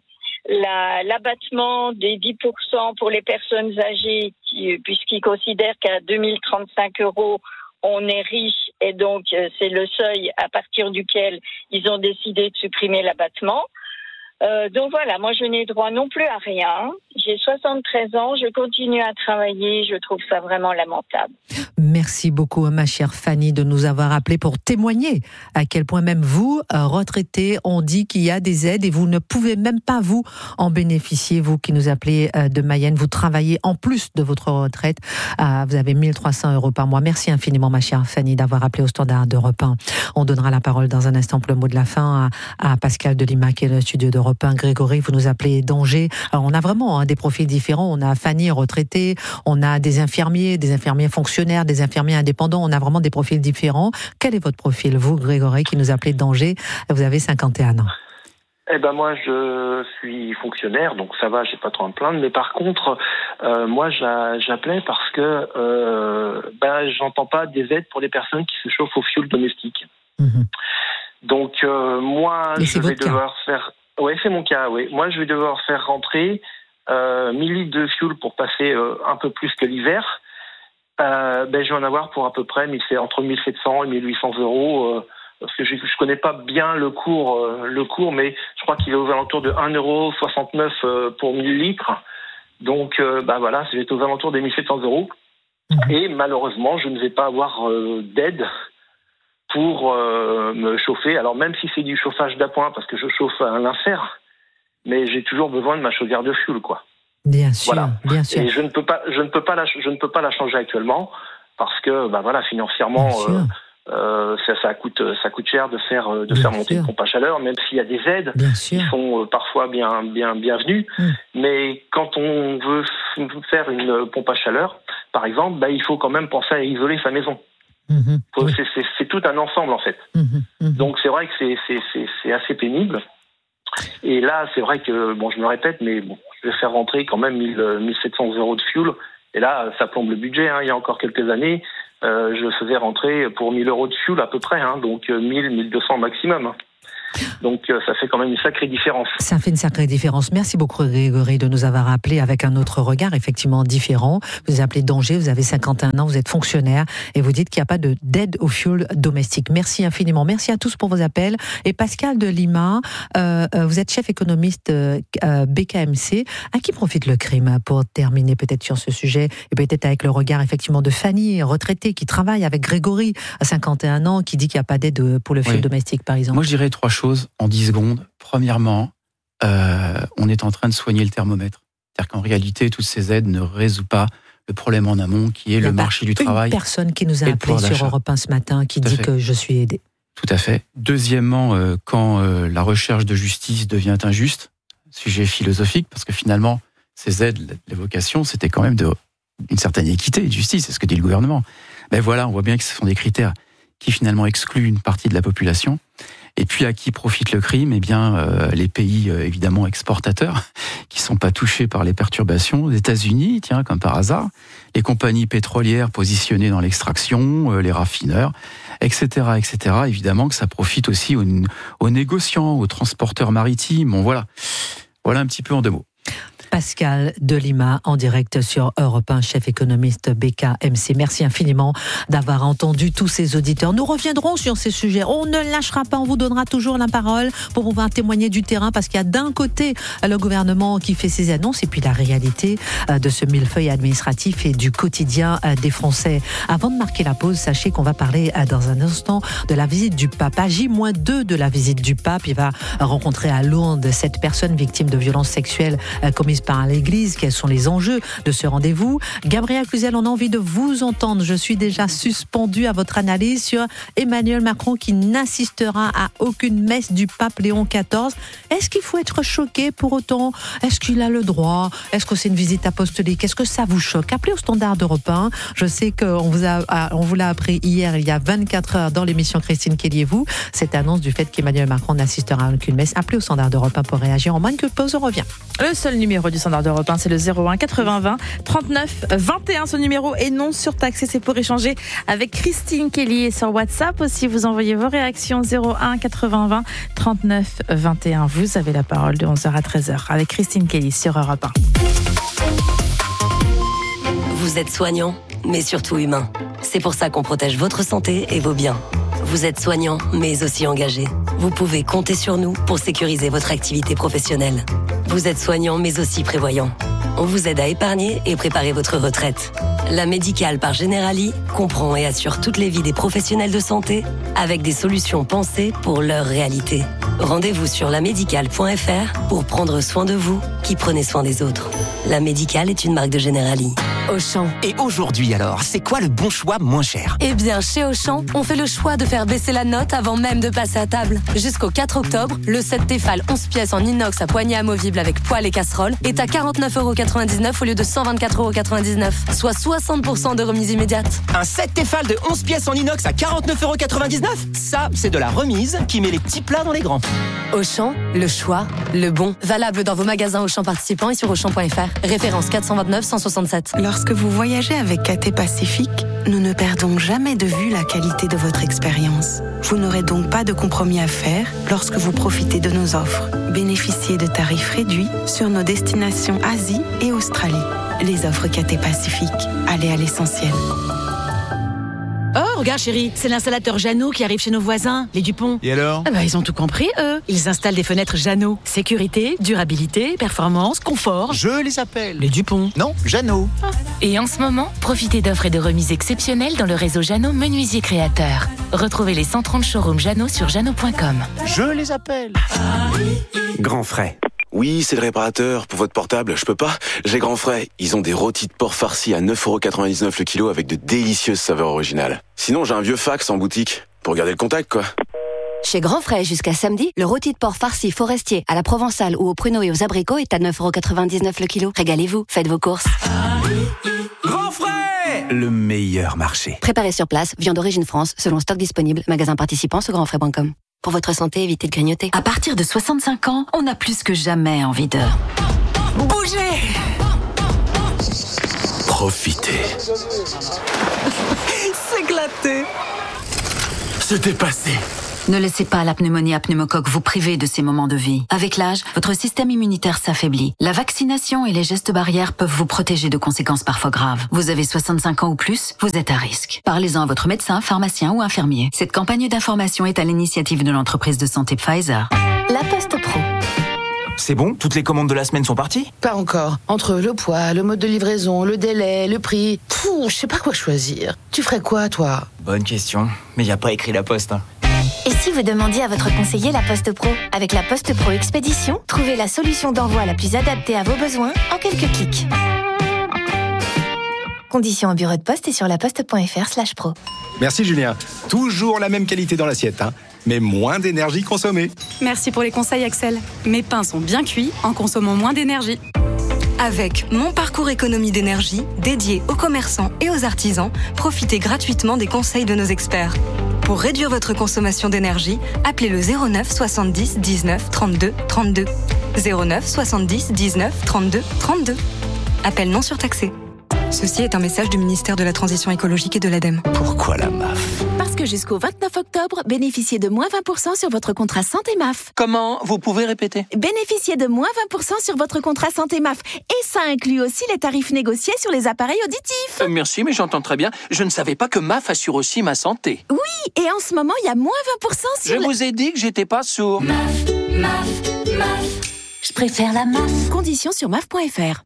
l'abattement des 10% pour les personnes âgées puisqu'ils considèrent qu'à 2 035 €, on est riche et donc c'est le seuil à partir duquel ils ont décidé de supprimer l'abattement. Donc voilà, moi je n'ai droit non plus à rien. J'ai 73 ans, je continue à travailler, je trouve ça vraiment lamentable. Merci beaucoup, ma chère Fanny, de nous avoir appelé pour témoigner à quel point même vous, retraités, on dit qu'il y a des aides et vous ne pouvez même pas vous en bénéficier. Vous qui nous appelez de Mayenne, vous travaillez en plus de votre retraite. Vous avez 1 300 € par mois. Merci infiniment, ma chère Fanny, d'avoir appelé au Standard d'Europe 1. On donnera la parole dans un instant pour le mot de la fin à Pascal de Lima, qui est le studio d'Europe 1. Grégory, vous nous appelez d'Angers. Alors, on a vraiment des profils différents. On a Fanny, retraitée. On a des infirmiers fonctionnaires, des infirmiers indépendants. On a vraiment des profils différents. Quel est votre profil, vous, Grégory, qui nous appelez d'Angers? Vous avez 51 ans. Moi, je suis fonctionnaire, donc ça va, j'ai pas trop à me plaindre. Mais par contre, moi, j'appelais parce que j'entends pas des aides pour les personnes qui se chauffent au fioul domestique. Donc, moi, je vais devoir faire... Oui, c'est mon cas, oui. Moi, je vais devoir faire rentrer 1 000 litres de fioul pour passer un peu plus que l'hiver. Je vais en avoir pour à peu près entre 1 700 et 1 800 €. Parce que je connais pas bien le cours, mais je crois qu'il est aux alentours de 1,69 € pour 1000 litres. Donc, voilà, je vais être aux alentours des 1 700 €. Et malheureusement, je ne vais pas avoir d'aide pour me chauffer. Alors même si c'est du chauffage d'appoint, parce que je chauffe à l'infert, mais j'ai toujours besoin de ma chaudière de fioul, quoi. Bien sûr, voilà. Bien sûr. Et je ne peux pas la changer actuellement parce que, financièrement, ça coûte cher de faire monter une pompe à chaleur, même s'il y a des aides qui sont parfois bienvenues. Mais quand on veut faire une pompe à chaleur, par exemple, il faut quand même penser à isoler sa maison. C'est tout un ensemble en fait. Donc c'est vrai que c'est assez pénible. Et là, c'est vrai que, je me répète, mais je vais faire rentrer quand même 1700 euros de fuel. Et là, ça plombe le budget. Il y a encore quelques années, je faisais rentrer pour 1000 euros de fuel à peu près. Donc 1200 maximum. Donc ça fait quand même une sacrée différence. Ça fait une sacrée différence. Merci beaucoup Grégory de nous avoir appelé avec un autre regard effectivement différent. Vous vous appelez d'Angers, vous avez 51 ans, vous êtes fonctionnaire et vous dites qu'il n'y a pas d'aide au fioul domestique. Merci infiniment. Merci à tous pour vos appels. Et Pascal de Lima, vous êtes chef économiste BKMC. À qui profite le crime pour terminer peut-être sur ce sujet et peut-être avec le regard effectivement de Fanny, retraitée, qui travaille avec Grégory à 51 ans, qui dit qu'il n'y a pas d'aide pour le fioul domestique par exemple. Moi je dirais 3 choses en 10 secondes. Premièrement, on est en train de soigner le thermomètre. C'est-à-dire qu'en réalité, toutes ces aides ne résout pas le problème en amont qui est le marché du travail. Il y a une personne qui nous a appelé sur Europe 1 ce matin qui dit que je suis aidé. Tout à fait. Deuxièmement, quand la recherche de justice devient injuste, sujet philosophique, parce que finalement, ces aides, l'évocation, c'était quand même une certaine équité et de justice, c'est ce que dit le gouvernement. Mais voilà, on voit bien que ce sont des critères qui finalement excluent une partie de la population. Et puis à qui profite le crime ? Eh bien, les pays évidemment exportateurs qui sont pas touchés par les perturbations. Les États-Unis, tiens, comme par hasard, les compagnies pétrolières positionnées dans l'extraction, les raffineurs, etc., etc. Évidemment que ça profite aussi aux négociants, aux transporteurs maritimes. Bon, voilà un petit peu en 2 mots. Pascal de Lima, en direct sur Europe 1, chef économiste BKMC. Merci infiniment d'avoir entendu tous ces auditeurs. Nous reviendrons sur ces sujets. On ne lâchera pas, on vous donnera toujours la parole pour pouvoir témoigner du terrain, parce qu'il y a d'un côté le gouvernement qui fait ses annonces et puis la réalité de ce millefeuille administratif et du quotidien des Français. Avant de marquer la pause, sachez qu'on va parler dans un instant de la visite du pape. À J-2 de la visite du pape, il va rencontrer à Lourdes cette personne victime de violences sexuelles commises par l'Église. Quels sont les enjeux de ce rendez-vous ? Gabriel Cluzel, on a envie de vous entendre. Je suis déjà suspendue à votre analyse sur Emmanuel Macron qui n'assistera à aucune messe du pape Léon XIV. Est-ce qu'il faut être choqué pour autant ? Est-ce qu'il a le droit ? Est-ce que c'est une visite apostolique ? Est-ce que ça vous choque ? Appelez au standard d'Europe 1. Je sais qu'on vous l'a appris hier, il y a 24 heures, dans l'émission Christine Kelly et vous, cette annonce du fait qu'Emmanuel Macron n'assistera à aucune messe. Appelez au standard d'Europe 1 pour réagir. En moins que pause, on revient. Le seul numéro du standard d'Europe 1, c'est le 01 80 20 39 21. Ce numéro est non surtaxé, c'est pour échanger avec Christine Kelly. Et sur WhatsApp aussi, vous envoyez vos réactions 01 80 20 39 21. Vous avez la parole de 11h à 13h avec Christine Kelly sur Europe 1. Vous êtes soignant, mais surtout humain. C'est pour ça qu'on protège votre santé et vos biens. Vous êtes soignant, mais aussi engagé. Vous pouvez compter sur nous pour sécuriser votre activité professionnelle. Vous êtes soignant, mais aussi prévoyant. On vous aide à épargner et préparer votre retraite. La Médicale par Generali comprend et assure toutes les vies des professionnels de santé avec des solutions pensées pour leur réalité. Rendez-vous sur lamédicale.fr pour prendre soin de vous qui prenez soin des autres. La Médicale est une marque de Generali. Auchan. Et aujourd'hui alors, c'est quoi le bon choix moins cher ? Eh bien, chez Auchan, on fait le choix de faire baisser la note avant même de passer à table. Jusqu'au 4 octobre, le set Tefal 11 pièces en inox à poignée amovible avec poêle et casserole est à 49,99€ au lieu de 124,99€, soit 60% de remise immédiate. Un set Tefal de 11 pièces en inox à 49,99€. Ça, c'est de la remise qui met les petits plats dans les grands. Auchan, le choix, le bon. Valable dans vos magasins Auchan participants et sur Auchan.fr. Référence 429 167. Lorsque vous voyagez avec KT Pacifique, nous ne perdons jamais de vue la qualité de votre expérience. Vous n'aurez donc pas de compromis à faire lorsque vous profitez de nos offres. Bénéficiez de tarifs réduits sur nos destinations Asie et Australie. Les offres KT Pacifique. Allez à l'essentiel. Oh, regarde chérie, c'est l'installateur Jeannot qui arrive chez nos voisins, les Dupont. Et alors ? Ils ont tout compris, eux. Ils installent des fenêtres Jeannot. Sécurité, durabilité, performance, confort. Je les appelle. Les Dupont. Non, Jeannot. Et en ce moment, profitez d'offres et de remises exceptionnelles dans le réseau Jeannot Menuisier Créateur. Retrouvez les 130 showrooms Jeannot sur jeannot.com. Je les appelle. Grand frais. Oui, c'est le réparateur. Pour votre portable, je peux pas. J'ai Grand Frais. Ils ont des rôtis de porc farcis à 9,99€ le kilo avec de délicieuses saveurs originales. Sinon, j'ai un vieux fax en boutique. Pour garder le contact, quoi. Chez Grand Frais, jusqu'à samedi, le rôti de porc farci forestier à la provençale ou aux pruneaux et aux abricots est à 9,99€ le kilo. Régalez-vous, faites vos courses. Grand Frais, le meilleur marché. Préparé sur place, viande d'origine France, selon stock disponible, magasin participant sur grandfrais.com. Pour votre santé, évitez de grignoter. À partir de 65 ans, on a plus que jamais envie de... bouger. Profitez. S'éclater. Se dépasser. Ne laissez pas la pneumonie à pneumocoque vous priver de ces moments de vie. Avec l'âge, votre système immunitaire s'affaiblit. La vaccination et les gestes barrières peuvent vous protéger de conséquences parfois graves. Vous avez 65 ans ou plus, vous êtes à risque. Parlez-en à votre médecin, pharmacien ou infirmier. Cette campagne d'information est à l'initiative de l'entreprise de santé Pfizer. La Poste Pro. C'est bon? Toutes les commandes de la semaine sont parties? Pas encore. Entre le poids, le mode de livraison, le délai, le prix... je sais pas quoi choisir. Tu ferais quoi, toi? Bonne question. Mais y a pas écrit la Poste. Et si vous demandiez à votre conseiller La Poste Pro? Avec La Poste Pro Expédition, trouvez la solution d'envoi la plus adaptée à vos besoins en quelques clics. Conditions en bureau de poste et sur laposte.fr/pro. Merci Julien. Toujours la même qualité dans l'assiette, mais moins d'énergie consommée. Merci pour les conseils Axel. Mes pains sont bien cuits en consommant moins d'énergie. Avec Mon Parcours Économie d'énergie, dédié aux commerçants et aux artisans, profitez gratuitement des conseils de nos experts. Pour réduire votre consommation d'énergie, appelez le 09 70 19 32 32. 09 70 19 32 32. Appel non surtaxé. Ceci est un message du ministère de la Transition écologique et de l'ADEME. Pourquoi la MAF? Parce que jusqu'au 29 octobre, bénéficiez de moins 20% sur votre contrat santé MAF. Comment? Vous pouvez répéter? Bénéficiez de moins 20% sur votre contrat santé MAF. Et ça inclut aussi les tarifs négociés sur les appareils auditifs. Merci, mais j'entends très bien. Je ne savais pas que MAF assure aussi ma santé. Oui, et en ce moment, il y a moins 20% sur... Je vous ai dit que j'étais pas sourd. MAF. Je préfère la MAF. Conditions sur MAF.fr.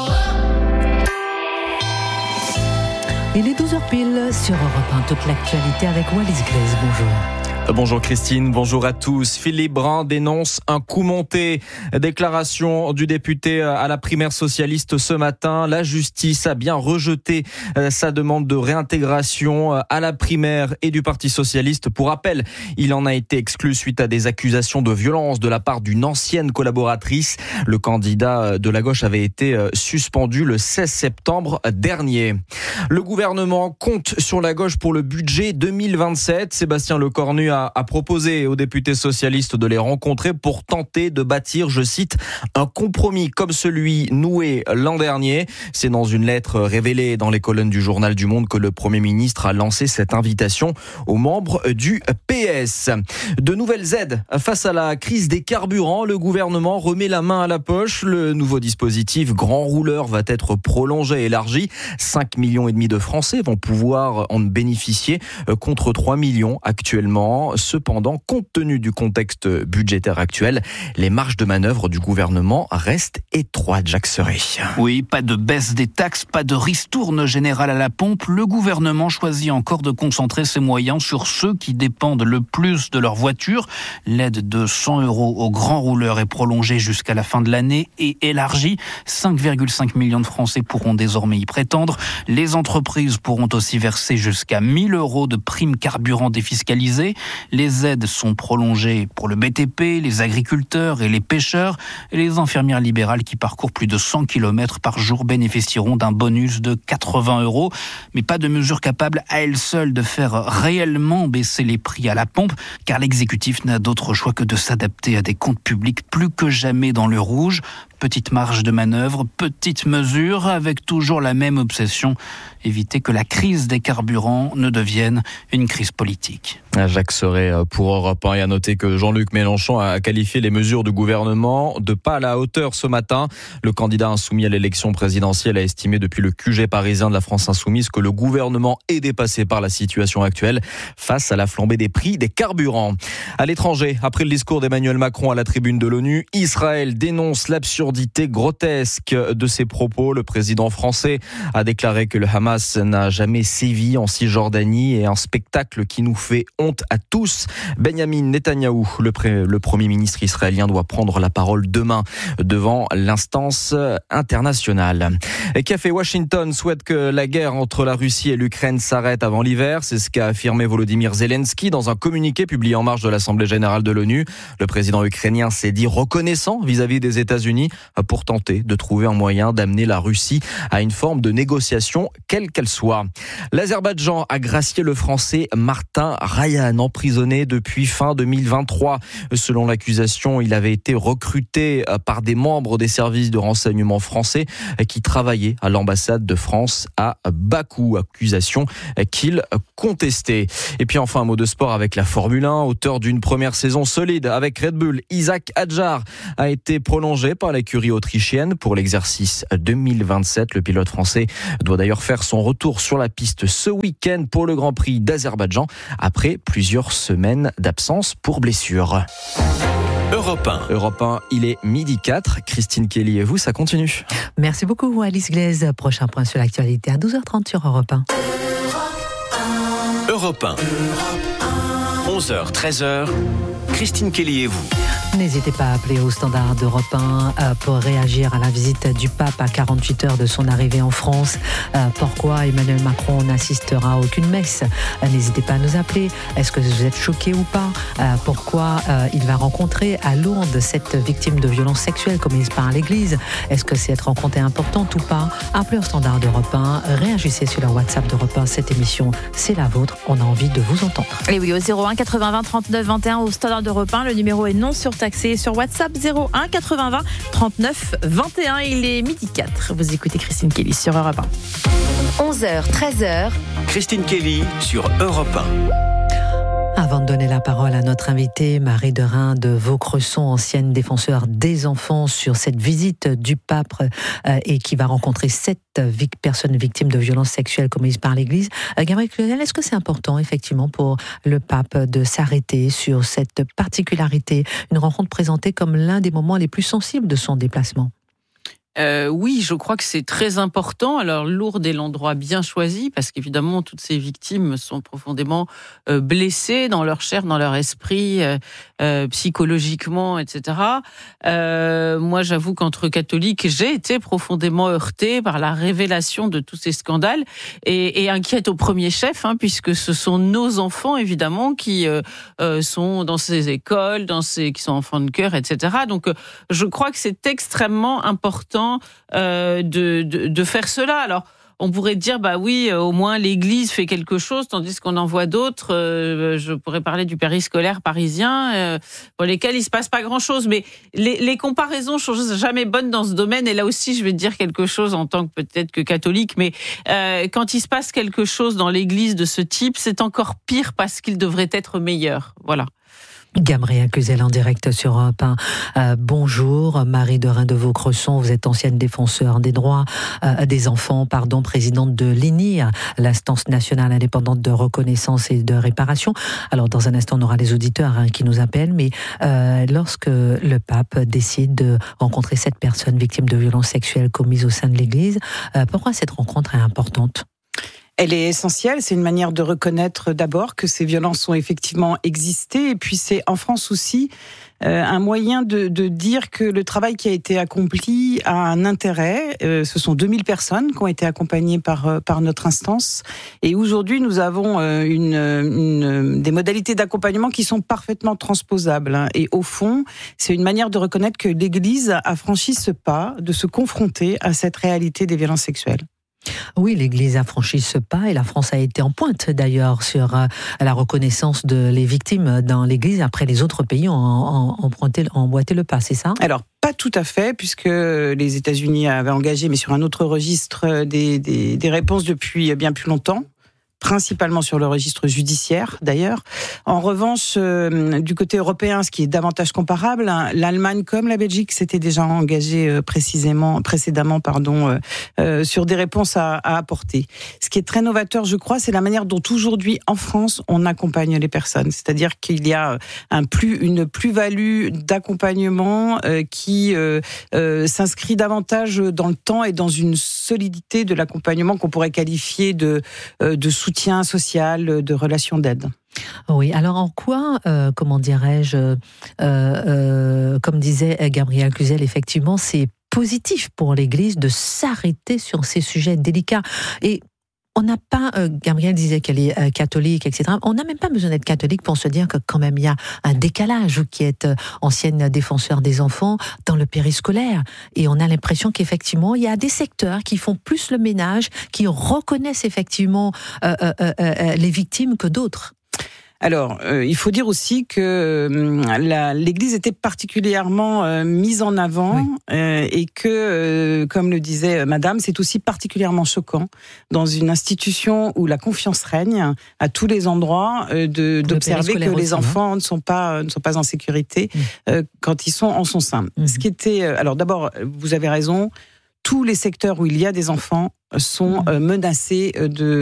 Il est 12h pile sur Europe 1, toute l'actualité avec Wallis Glaise. Bonjour. Bonjour Christine, bonjour à tous. Philippe Brun dénonce un coup monté. Déclaration du député à la primaire socialiste ce matin. La justice a bien rejeté sa demande de réintégration à la primaire et du Parti socialiste. Pour rappel, il en a été exclu suite à des accusations de violence de la part d'une ancienne collaboratrice. Le candidat de la gauche avait été suspendu le 16 septembre dernier. Le gouvernement compte sur la gauche pour le budget 2027. Sébastien Lecornu a proposé aux députés socialistes de les rencontrer pour tenter de bâtir, je cite, un compromis comme celui noué l'an dernier. C'est dans une lettre révélée dans les colonnes du journal du Monde que le Premier ministre a lancé cette invitation aux membres du PS. De nouvelles aides face à la crise des carburants. Le gouvernement remet la main à la poche. Le nouveau dispositif Grand Rouleur va être prolongé et élargi. 5,5 millions de Français vont pouvoir en bénéficier contre 3 millions actuellement. Cependant, compte tenu du contexte budgétaire actuel, les marges de manœuvre du gouvernement restent étroites. Jacques Serret. Oui, pas de baisse des taxes, pas de ristourne générale à la pompe. Le gouvernement choisit encore de concentrer ses moyens sur ceux qui dépendent le plus de leur voiture. L'aide de 100 € aux grands rouleurs est prolongée jusqu'à la fin de l'année et élargie. 5,5 millions de Français pourront désormais y prétendre. Les entreprises pourront aussi verser jusqu'à 1 000 € de primes carburant défiscalisées. Les aides sont prolongées pour le BTP, les agriculteurs et les pêcheurs. Et les infirmières libérales qui parcourent plus de 100 km par jour bénéficieront d'un bonus de 80 €. Mais pas de mesure capable à elle seule de faire réellement baisser les prix à la pompe, car l'exécutif n'a d'autre choix que de s'adapter à des comptes publics plus que jamais dans le rouge. Petite marge de manœuvre, petite mesure, avec toujours la même obsession, éviter que la crise des carburants ne devienne une crise politique. Jacques Serret pour Europe 1, et à noter que Jean-Luc Mélenchon a qualifié les mesures du gouvernement de pas à la hauteur ce matin. Le candidat insoumis à l'élection présidentielle a estimé depuis le QG parisien de la France Insoumise que le gouvernement est dépassé par la situation actuelle face à la flambée des prix des carburants. À l'étranger, après le discours d'Emmanuel Macron à la tribune de l'ONU, Israël dénonce l'absurdité l'absurdité grotesque de ses propos. Le président français a déclaré que le Hamas n'a jamais sévi en Cisjordanie et un spectacle qui nous fait honte à tous. Benjamin Netanyahou, le Premier ministre israélien, doit prendre la parole demain devant l'instance internationale. Café Washington souhaite que la guerre entre la Russie et l'Ukraine s'arrête avant l'hiver. C'est ce qu'a affirmé Volodymyr Zelensky dans un communiqué publié en marge de l'Assemblée générale de l'ONU. Le président ukrainien s'est dit reconnaissant vis-à-vis des États-Unis pour tenter de trouver un moyen d'amener la Russie à une forme de négociation, quelle qu'elle soit. L'Azerbaïdjan a gracié le Français Martin Rayan, emprisonné depuis fin 2023. Selon l'accusation, il avait été recruté par des membres des services de renseignement français qui travaillaient à l'ambassade de France à Bakou. Accusation qu'il contestait. Et puis enfin, un mot de sport avec la Formule 1. Auteur d'une première saison solide avec Red Bull, Isaac Hadjar a été prolongé par l'écurie autrichienne pour l'exercice 2027. Le pilote français doit d'ailleurs faire son retour sur la piste ce week-end pour le Grand Prix d'Azerbaïdjan après plusieurs semaines d'absence pour blessure. Europe 1, il est 12h04. Christine Kelly et vous, ça continue. Merci beaucoup Alice Glaise. Prochain point sur l'actualité à 12h30 sur Europe 1. Europe 1. 11h, 13h. Christine Kelly et vous. N'hésitez pas à appeler au standard d'Europe 1 pour réagir à la visite du pape à 48 heures de son arrivée en France. Pourquoi Emmanuel Macron n'assistera à aucune messe? N'hésitez pas à nous appeler. Est-ce que vous êtes choqués ou pas? Pourquoi il va rencontrer à Lourdes cette victime de violences sexuelles commises par l'église? Est-ce que cette rencontre est importante ou pas? Appelez au standard d'Europe 1. Réagissez sur le WhatsApp d'Europe 1. Cette émission, c'est la vôtre. On a envie de vous entendre. Et oui, au 01 80 20 39 21 au standard d'Europe 1. Le numéro est non surtaxé. Sur WhatsApp 01 80 20 39 21. Il est 12h04. Vous écoutez Christine Kelly sur Europe 1. 11h, 13h. Christine Kelly sur Europe 1. Avant de donner la parole à notre invitée, Marie Derain de Vaucresson, ancienne défenseure des enfants, sur cette visite du pape et qui va rencontrer 7 personnes victimes de violences sexuelles commises par l'Église. Gabriel Cluzel, est-ce que c'est important effectivement pour le pape de s'arrêter sur cette particularité, une rencontre présentée comme l'un des moments les plus sensibles de son déplacement? Oui, je crois que c'est très important. Alors, Lourdes est l'endroit bien choisi parce qu'évidemment, toutes ces victimes sont profondément blessées dans leur chair, dans leur esprit, psychologiquement, etc. Moi, j'avoue qu'entre catholiques, j'ai été profondément heurtée par la révélation de tous ces scandales et inquiète au premier chef, puisque ce sont nos enfants, évidemment, qui sont dans ces écoles, qui sont enfants de cœur, etc. Donc, je crois que c'est extrêmement important de faire cela. Alors, on pourrait dire, bah oui, au moins l'Église fait quelque chose, tandis qu'on en voit d'autres. Je pourrais parler du périscolaire parisien, pour lesquels il se passe pas grand-chose. Mais les comparaisons sont jamais bonnes dans ce domaine. Et là aussi, je vais dire quelque chose en tant que peut-être que catholique, mais quand il se passe quelque chose dans l'Église de ce type, c'est encore pire parce qu'il devrait être meilleur. Voilà. Gabriel Cluzel en direct sur Europe 1. Bonjour, Marie Derain de Vaucresson, vous êtes ancienne défenseure des droits des enfants, présidente de l'INIR, l'instance nationale indépendante de reconnaissance et de réparation. Alors dans un instant, on aura les auditeurs qui nous appellent, mais lorsque le pape décide de rencontrer 7 personnes victimes de violences sexuelles commises au sein de l'Église, pourquoi cette rencontre est importante ? Elle est essentielle, c'est une manière de reconnaître d'abord que ces violences ont effectivement existé, et puis c'est en France aussi un moyen de dire que le travail qui a été accompli a un intérêt. Ce sont 2000 personnes qui ont été accompagnées par notre instance, et aujourd'hui nous avons des modalités d'accompagnement qui sont parfaitement transposables. Et au fond, c'est une manière de reconnaître que l'Église a franchi ce pas de se confronter à cette réalité des violences sexuelles. Oui, l'Église a franchi ce pas et la France a été en pointe d'ailleurs sur la reconnaissance des victimes dans l'Église. Après, les autres pays ont emboîté le pas, c'est ça ? Alors, pas tout à fait, puisque les États-Unis avaient engagé, mais sur un autre registre, des réponses depuis bien plus longtemps. principalement sur le registre judiciaire d'ailleurs. En revanche, du côté européen, ce qui est davantage comparable, l'Allemagne comme la Belgique s'étaient déjà engagés précédemment, sur des réponses à apporter. Ce qui est très novateur, je crois, c'est la manière dont aujourd'hui, en France, on accompagne les personnes. C'est-à-dire qu'il y a une plus-value d'accompagnement qui s'inscrit davantage dans le temps et dans une solidité de l'accompagnement qu'on pourrait qualifier de soutien social, de relation d'aide. Oui, alors en quoi, comme disait Gabriel Cluzel, effectivement, c'est positif pour l'Église de s'arrêter sur ces sujets délicats. Et on n'a pas, Gabriel disait qu'elle est catholique, etc. On n'a même pas besoin d'être catholique pour se dire que quand même il y a un décalage, vous qui êtes ancienne défenseur des enfants, dans le périscolaire. Et on a l'impression qu'effectivement, il y a des secteurs qui font plus le ménage, qui reconnaissent effectivement les victimes que d'autres. Alors, il faut dire aussi que l'Église était particulièrement mise en avant et que, comme le disait Madame, c'est aussi particulièrement choquant dans une institution où la confiance règne à tous les endroits d'observer que les enfants ne sont pas en sécurité quand ils sont en son sein. Ce qui était, alors d'abord, vous avez raison, tous les secteurs où il y a des enfants sont menacés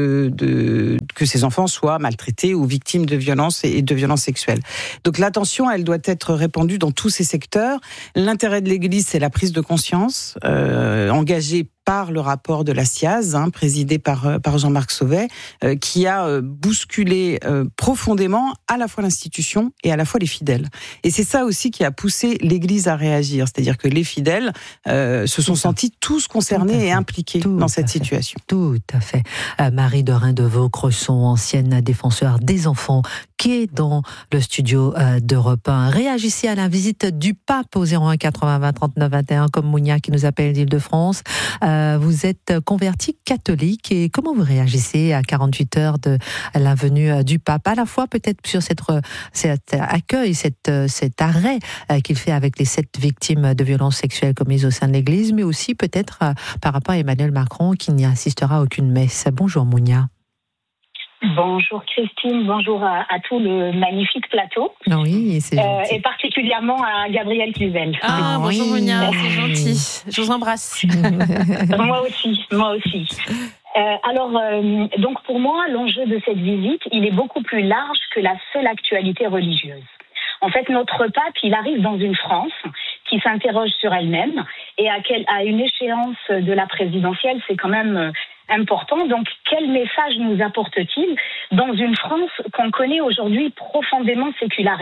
que ces enfants soient maltraités ou victimes de violences et de violences sexuelles. Donc l'attention, elle doit être répandue dans tous ces secteurs. L'intérêt de l'Église, c'est la prise de conscience engagée par le rapport de la SIAZ, présidé par Jean-Marc Sauvé, qui a bousculé profondément à la fois l'institution et à la fois les fidèles. Et c'est ça aussi qui a poussé l'Église à réagir, c'est-à-dire que les fidèles se sont sentis tous concernés et impliqués dans cette situation. Tout à fait. Marie Dorin de Vaux-Cresson, ancienne défenseure des enfants, qui est dans le studio d'Europe 1. Réagissez à la visite du pape au 01 80 20 39 21, comme Mounia qui nous appelle d'Île-de-France. Vous êtes converti catholique et comment vous réagissez à 48 heures de la venue du pape, à la fois peut-être sur cet accueil, cet arrêt qu'il fait avec les 7 victimes de violences sexuelles commises au sein de l'Église, mais aussi peut-être par rapport à Emmanuel Macron qui n'y assistera à aucune messe. Bonjour Mounia. Bonjour Christine, bonjour à tout le magnifique plateau. Oui, c'est gentil. Et particulièrement à Gabriel Cluzel. Bonjour Mounia, c'est gentil. Je vous embrasse. Moi aussi. Donc pour moi, l'enjeu de cette visite, il est beaucoup plus large que la seule actualité religieuse. En fait, notre pape, il arrive dans une France qui s'interroge sur elle-même et à une échéance de la présidentielle, c'est quand même important. Donc, quel message nous apporte-t-il dans une France qu'on connaît aujourd'hui profondément sécularisée ?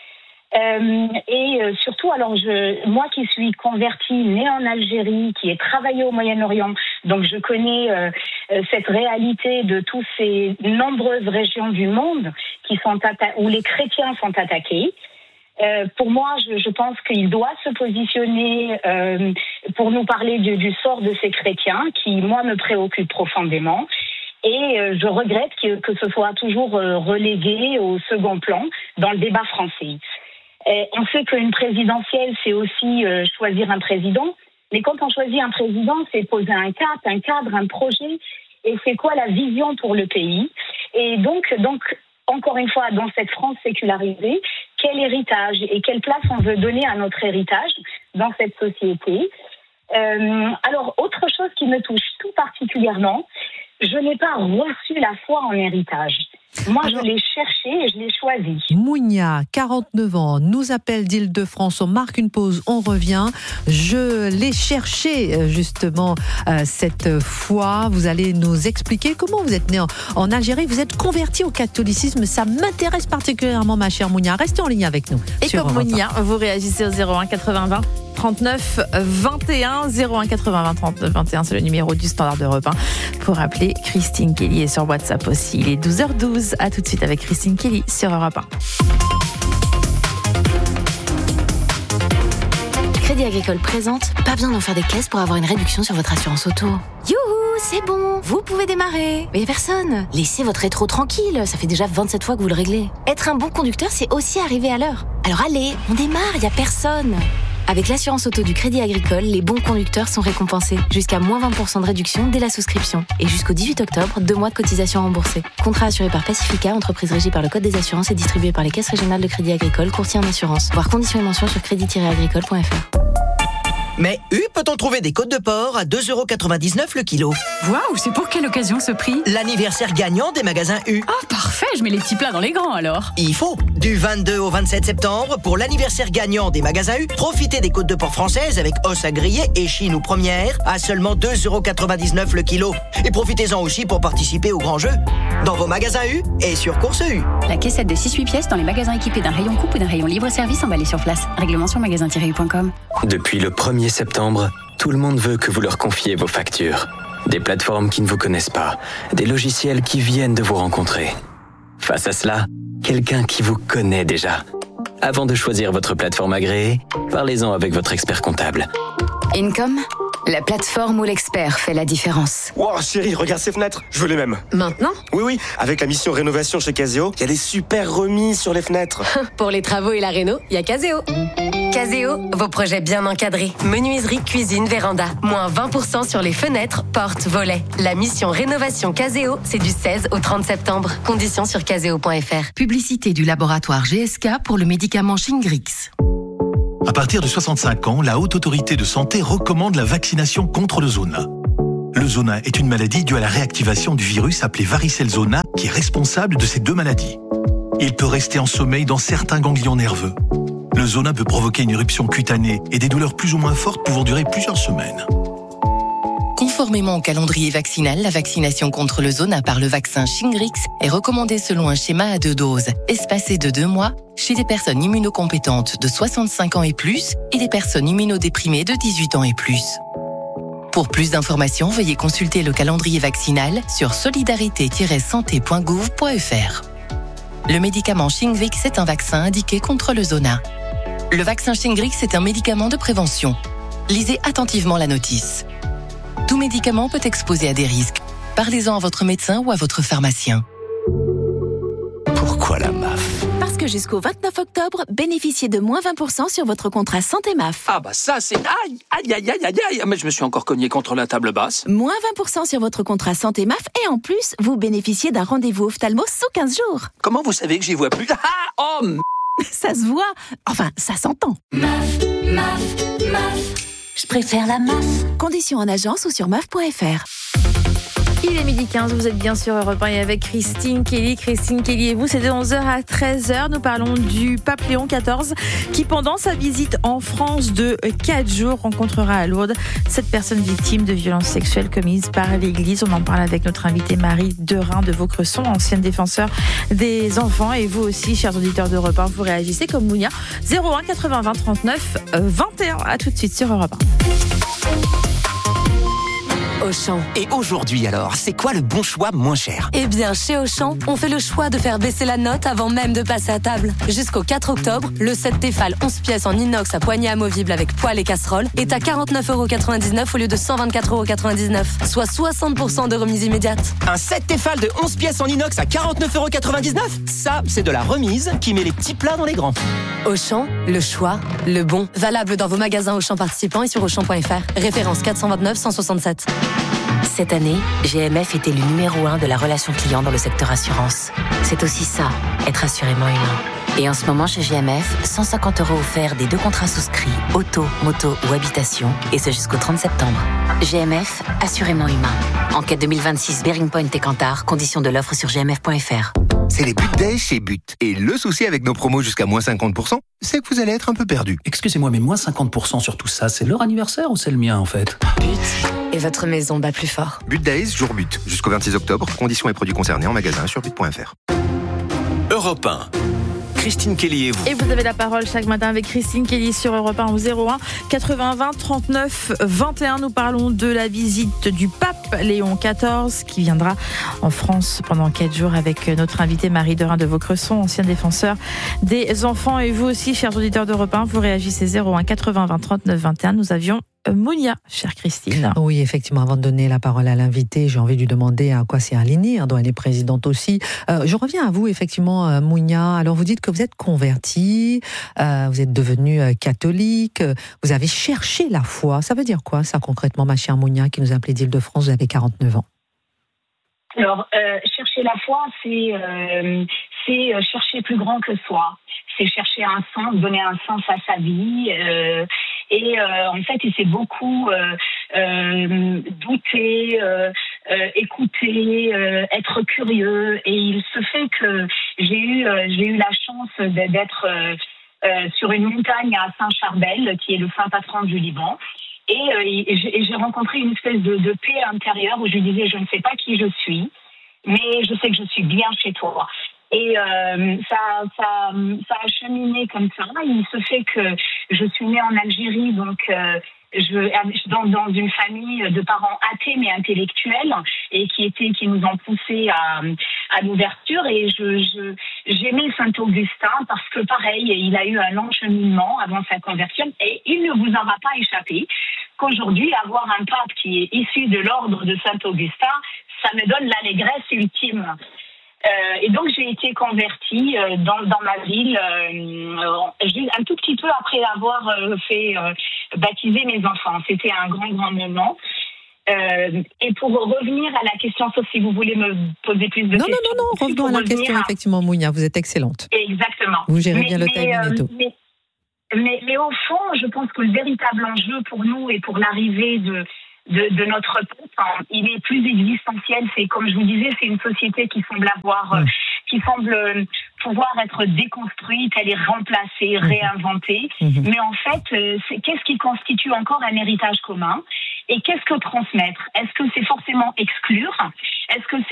Et surtout, moi qui suis convertie, née en Algérie, qui ai travaillé au Moyen-Orient, donc je connais cette réalité de toutes ces nombreuses régions du monde où les chrétiens sont attaqués. Pour moi, je pense qu'il doit se positionner pour nous parler du sort de ces chrétiens qui, moi, me préoccupe profondément. Et je regrette que ce soit toujours relégué au second plan dans le débat français. On sait qu'une présidentielle, c'est aussi choisir un président. Mais quand on choisit un président, c'est poser un cap, un cadre, un projet. Et c'est quoi la vision pour le pays ? Et donc, encore une fois, dans cette France sécularisée, quel héritage et quelle place on veut donner à notre héritage dans cette société ? Alors, autre chose qui me touche tout particulièrement, je n'ai pas reçu la foi en héritage. Moi, je l'ai cherché et je l'ai choisi. Mounia, 49 ans, nous appelle d'Île-de-France. On marque une pause, on revient. Je l'ai cherché, justement, cette foi. Vous allez nous expliquer comment vous êtes né en Algérie. Vous êtes converti au catholicisme. Ça m'intéresse particulièrement, ma chère Mounia. Restez en ligne avec nous. Et comme Mounia, vous réagissez au 01 80 20 39 21 01 80 20 39 21, c'est le numéro du standard d'Europe 1 pour appeler Christine Kelly et sur WhatsApp aussi. Il est 12h12. À tout de suite avec Christine Kelly sur Europe 1. Crédit Agricole présente, pas besoin d'en faire des caisses pour avoir une réduction sur votre assurance auto. Youhou, c'est bon, vous pouvez démarrer. Mais personne, laissez votre rétro tranquille, ça fait déjà 27 fois que vous le réglez. Être un bon conducteur, c'est aussi arriver à l'heure. Alors allez, on démarre, y a personne. Avec l'assurance auto du Crédit Agricole, les bons conducteurs sont récompensés. Jusqu'à moins 20% de réduction dès la souscription. Et jusqu'au 18 octobre, 2 mois de cotisation remboursée. Contrat assuré par Pacifica, entreprise régie par le Code des assurances et distribué par les caisses régionales de Crédit Agricole, courtier en assurance. Voir conditions et mentions sur crédit-agricole.fr. Mais peut-on trouver des côtes de porc à 2,99€ le kilo? Waouh, c'est pour quelle occasion ce prix? L'anniversaire gagnant des magasins U. Oh, parfait, je mets les petits plats dans les grands alors. Il faut. Du 22 au 27 septembre, pour l'anniversaire gagnant des magasins U, profitez des côtes de porc françaises avec os à griller, échine ou première à seulement 2,99€ le kilo. Et profitez-en aussi pour participer au grand jeu. Dans vos magasins U et sur Course U. La caissette de 6-8 pièces dans les magasins équipés d'un rayon coupe ou d'un rayon libre-service emballé sur place. Règlement sur magasin-u.com. Depuis le 1er septembre, tout le monde veut que vous leur confiez vos factures. Des plateformes qui ne vous connaissent pas, des logiciels qui viennent de vous rencontrer. Face à cela, quelqu'un qui vous connaît déjà. Avant de choisir votre plateforme agréée, parlez-en avec votre expert comptable. Income, la plateforme où l'expert fait la différence. Wow, chérie, regarde ces fenêtres, je veux les mêmes. Maintenant ? Oui, avec la mission rénovation chez Caseo, il y a des super remises sur les fenêtres. Pour les travaux et la réno, il y a Caseo. Caseo, vos projets bien encadrés. Menuiserie, cuisine, véranda. Moins 20% sur les fenêtres, portes, volets. La mission rénovation Caseo, c'est du 16 au 30 septembre. Conditions sur caseo.fr. Publicité du laboratoire GSK pour le médicament Shingrix. À partir de 65 ans, la Haute Autorité de Santé recommande la vaccination contre le zona. Le zona est une maladie due à la réactivation du virus appelé varicelle zona qui est responsable de ces deux maladies. Il peut rester en sommeil dans certains ganglions nerveux. Le zona peut provoquer une éruption cutanée et des douleurs plus ou moins fortes pouvant durer plusieurs semaines. Conformément au calendrier vaccinal, la vaccination contre le zona par le vaccin Shingrix est recommandée selon un schéma à 2 doses, espacé de 2 mois, chez des personnes immunocompétentes de 65 ans et plus et des personnes immunodéprimées de 18 ans et plus. Pour plus d'informations, veuillez consulter le calendrier vaccinal sur solidarité-santé.gouv.fr. Le médicament Shingrix est un vaccin indiqué contre le zona. Le vaccin Shingrix est un médicament de prévention. Lisez attentivement la notice. Tout médicament peut exposer à des risques. Parlez-en à votre médecin ou à votre pharmacien. Pourquoi la MAF? Parce que jusqu'au 29 octobre, bénéficiez de moins 20% sur votre contrat santé MAF. Ah bah ça c'est... Aïe, aïe, aïe, aïe, aïe, aïe. Mais je me suis encore cogné contre la table basse. Moins 20% sur votre contrat santé MAF et en plus, vous bénéficiez d'un rendez-vous ophtalmo sous 15 jours. Comment vous savez que j'y vois plus? Ah, oh, ça se voit. Enfin, ça s'entend. MAF, MAF, MAF. Je préfère la MAF. Conditions en agence ou sur MAF.fr. Il est 12h15, vous êtes bien sur Europe 1 et avec Christine Kelly. Christine Kelly et vous, c'est de 11h à 13h. Nous parlons du pape Léon XIV qui, pendant sa visite en France de 4 jours, rencontrera à Lourdes 7 personnes victimes de violences sexuelles commises par l'Église. On en parle avec notre invitée Marie Derain de Vaucresson, ancienne défenseure des enfants. Et vous aussi, chers auditeurs d'Europe 1, vous réagissez comme Mounia. 01 80 20 39 21. À tout de suite sur Europe 1. Auchan. Et aujourd'hui alors, c'est quoi le bon choix moins cher? Eh bien, chez Auchan, on fait le choix de faire baisser la note avant même de passer à table. Jusqu'au 4 octobre, le set Tefal 11 pièces en inox à poignée amovible avec poêle et casserole est à 49,99€ au lieu de 124,99€, soit 60% de remise immédiate. Un set Tefal de 11 pièces en inox à 49,99€? Ça, c'est de la remise qui met les petits plats dans les grands. Auchan, le choix, le bon. Valable dans vos magasins Auchan participants et sur Auchan.fr. Référence 429 167. Cette année, GMF était le numéro 1 de la relation client dans le secteur assurance. C'est aussi ça, être assurément humain. Et en ce moment, chez GMF, 150€ offerts des 2 contrats souscrits, auto, moto ou habitation, et ce jusqu'au 30 septembre. GMF, assurément humain. Enquête 2026, Bearing Point et Kantar, conditions de l'offre sur gmf.fr. C'est les But Days chez But. Et le souci avec nos promos jusqu'à moins 50%, c'est que vous allez être un peu perdu. Excusez-moi, mais moins 50% sur tout ça, c'est leur anniversaire ou c'est le mien en fait? But. Et votre maison bat plus fort. But Days, jour but. Jusqu'au 26 octobre, conditions et produits concernés en magasin sur but.fr. Europe 1. Christine Kelly et vous. Et vous avez la parole chaque matin avec Christine Kelly sur Europe 1 au 01 80 20 39 21. Nous parlons de la visite du pape Léon XIV qui viendra en France pendant 4 jours avec notre invitée Marie Derain de Vaucresson, ancienne défenseur des enfants. Et vous aussi, chers auditeurs d'Europe 1, vous réagissez 01 80 20 39 21. Nous avions Mounia, chère Christine. Oui, effectivement, avant de donner la parole à l'invité, j'ai envie de lui demander à quoi c'est aligné, dont elle est présidente aussi. Je reviens à vous, effectivement, Mounia. Alors, vous dites que vous êtes convertie, vous êtes devenue catholique, vous avez cherché la foi. Ça veut dire quoi, ça, concrètement, ma chère Mounia, qui nous appelait d'Île-de-France, vous avez 49 ans? Alors, chercher la foi, c'est chercher plus grand que soi. C'est chercher un sens, donner un sens à sa vie. En fait, il s'est beaucoup douter, écouter, être curieux. Et il se fait que j'ai eu la chance d'être sur une montagne à Saint-Charbel, qui est le saint patron du Liban. Et j'ai rencontré une espèce de paix intérieure où je disais, je ne sais pas qui je suis, mais je sais que je suis bien chez toi. Et ça a cheminé comme ça. Il se fait que je suis née en Algérie, donc dans une famille de parents athées mais intellectuels et qui nous ont poussés à l'ouverture. Et j'aimais Saint-Augustin parce que pareil, il a eu un long cheminement avant sa conversion et il ne vous aura pas échappé qu'aujourd'hui, avoir un pape qui est issu de l'ordre de Saint-Augustin, ça me donne l'allégresse ultime. Et donc j'ai été convertie dans ma ville un tout petit peu après avoir fait baptiser mes enfants. C'était un grand moment. Et pour revenir à la question, sauf si vous voulez me poser plus de questions. Non, revenons à la question, effectivement, Mounia, vous êtes excellente. Exactement. Vous gérez bien le timing et tout. Mais au fond, je pense que le véritable enjeu pour nous et pour l'arrivée de notre peuple, il est plus existentiel. C'est comme je vous disais, c'est une société qui semble pouvoir être déconstruite, elle est remplacée, réinventée. Mais en fait, qu'est-ce qui constitue encore un héritage commun et qu'est-ce que transmettre? Est-ce que c'est forcément exclure? Est-ce que c'est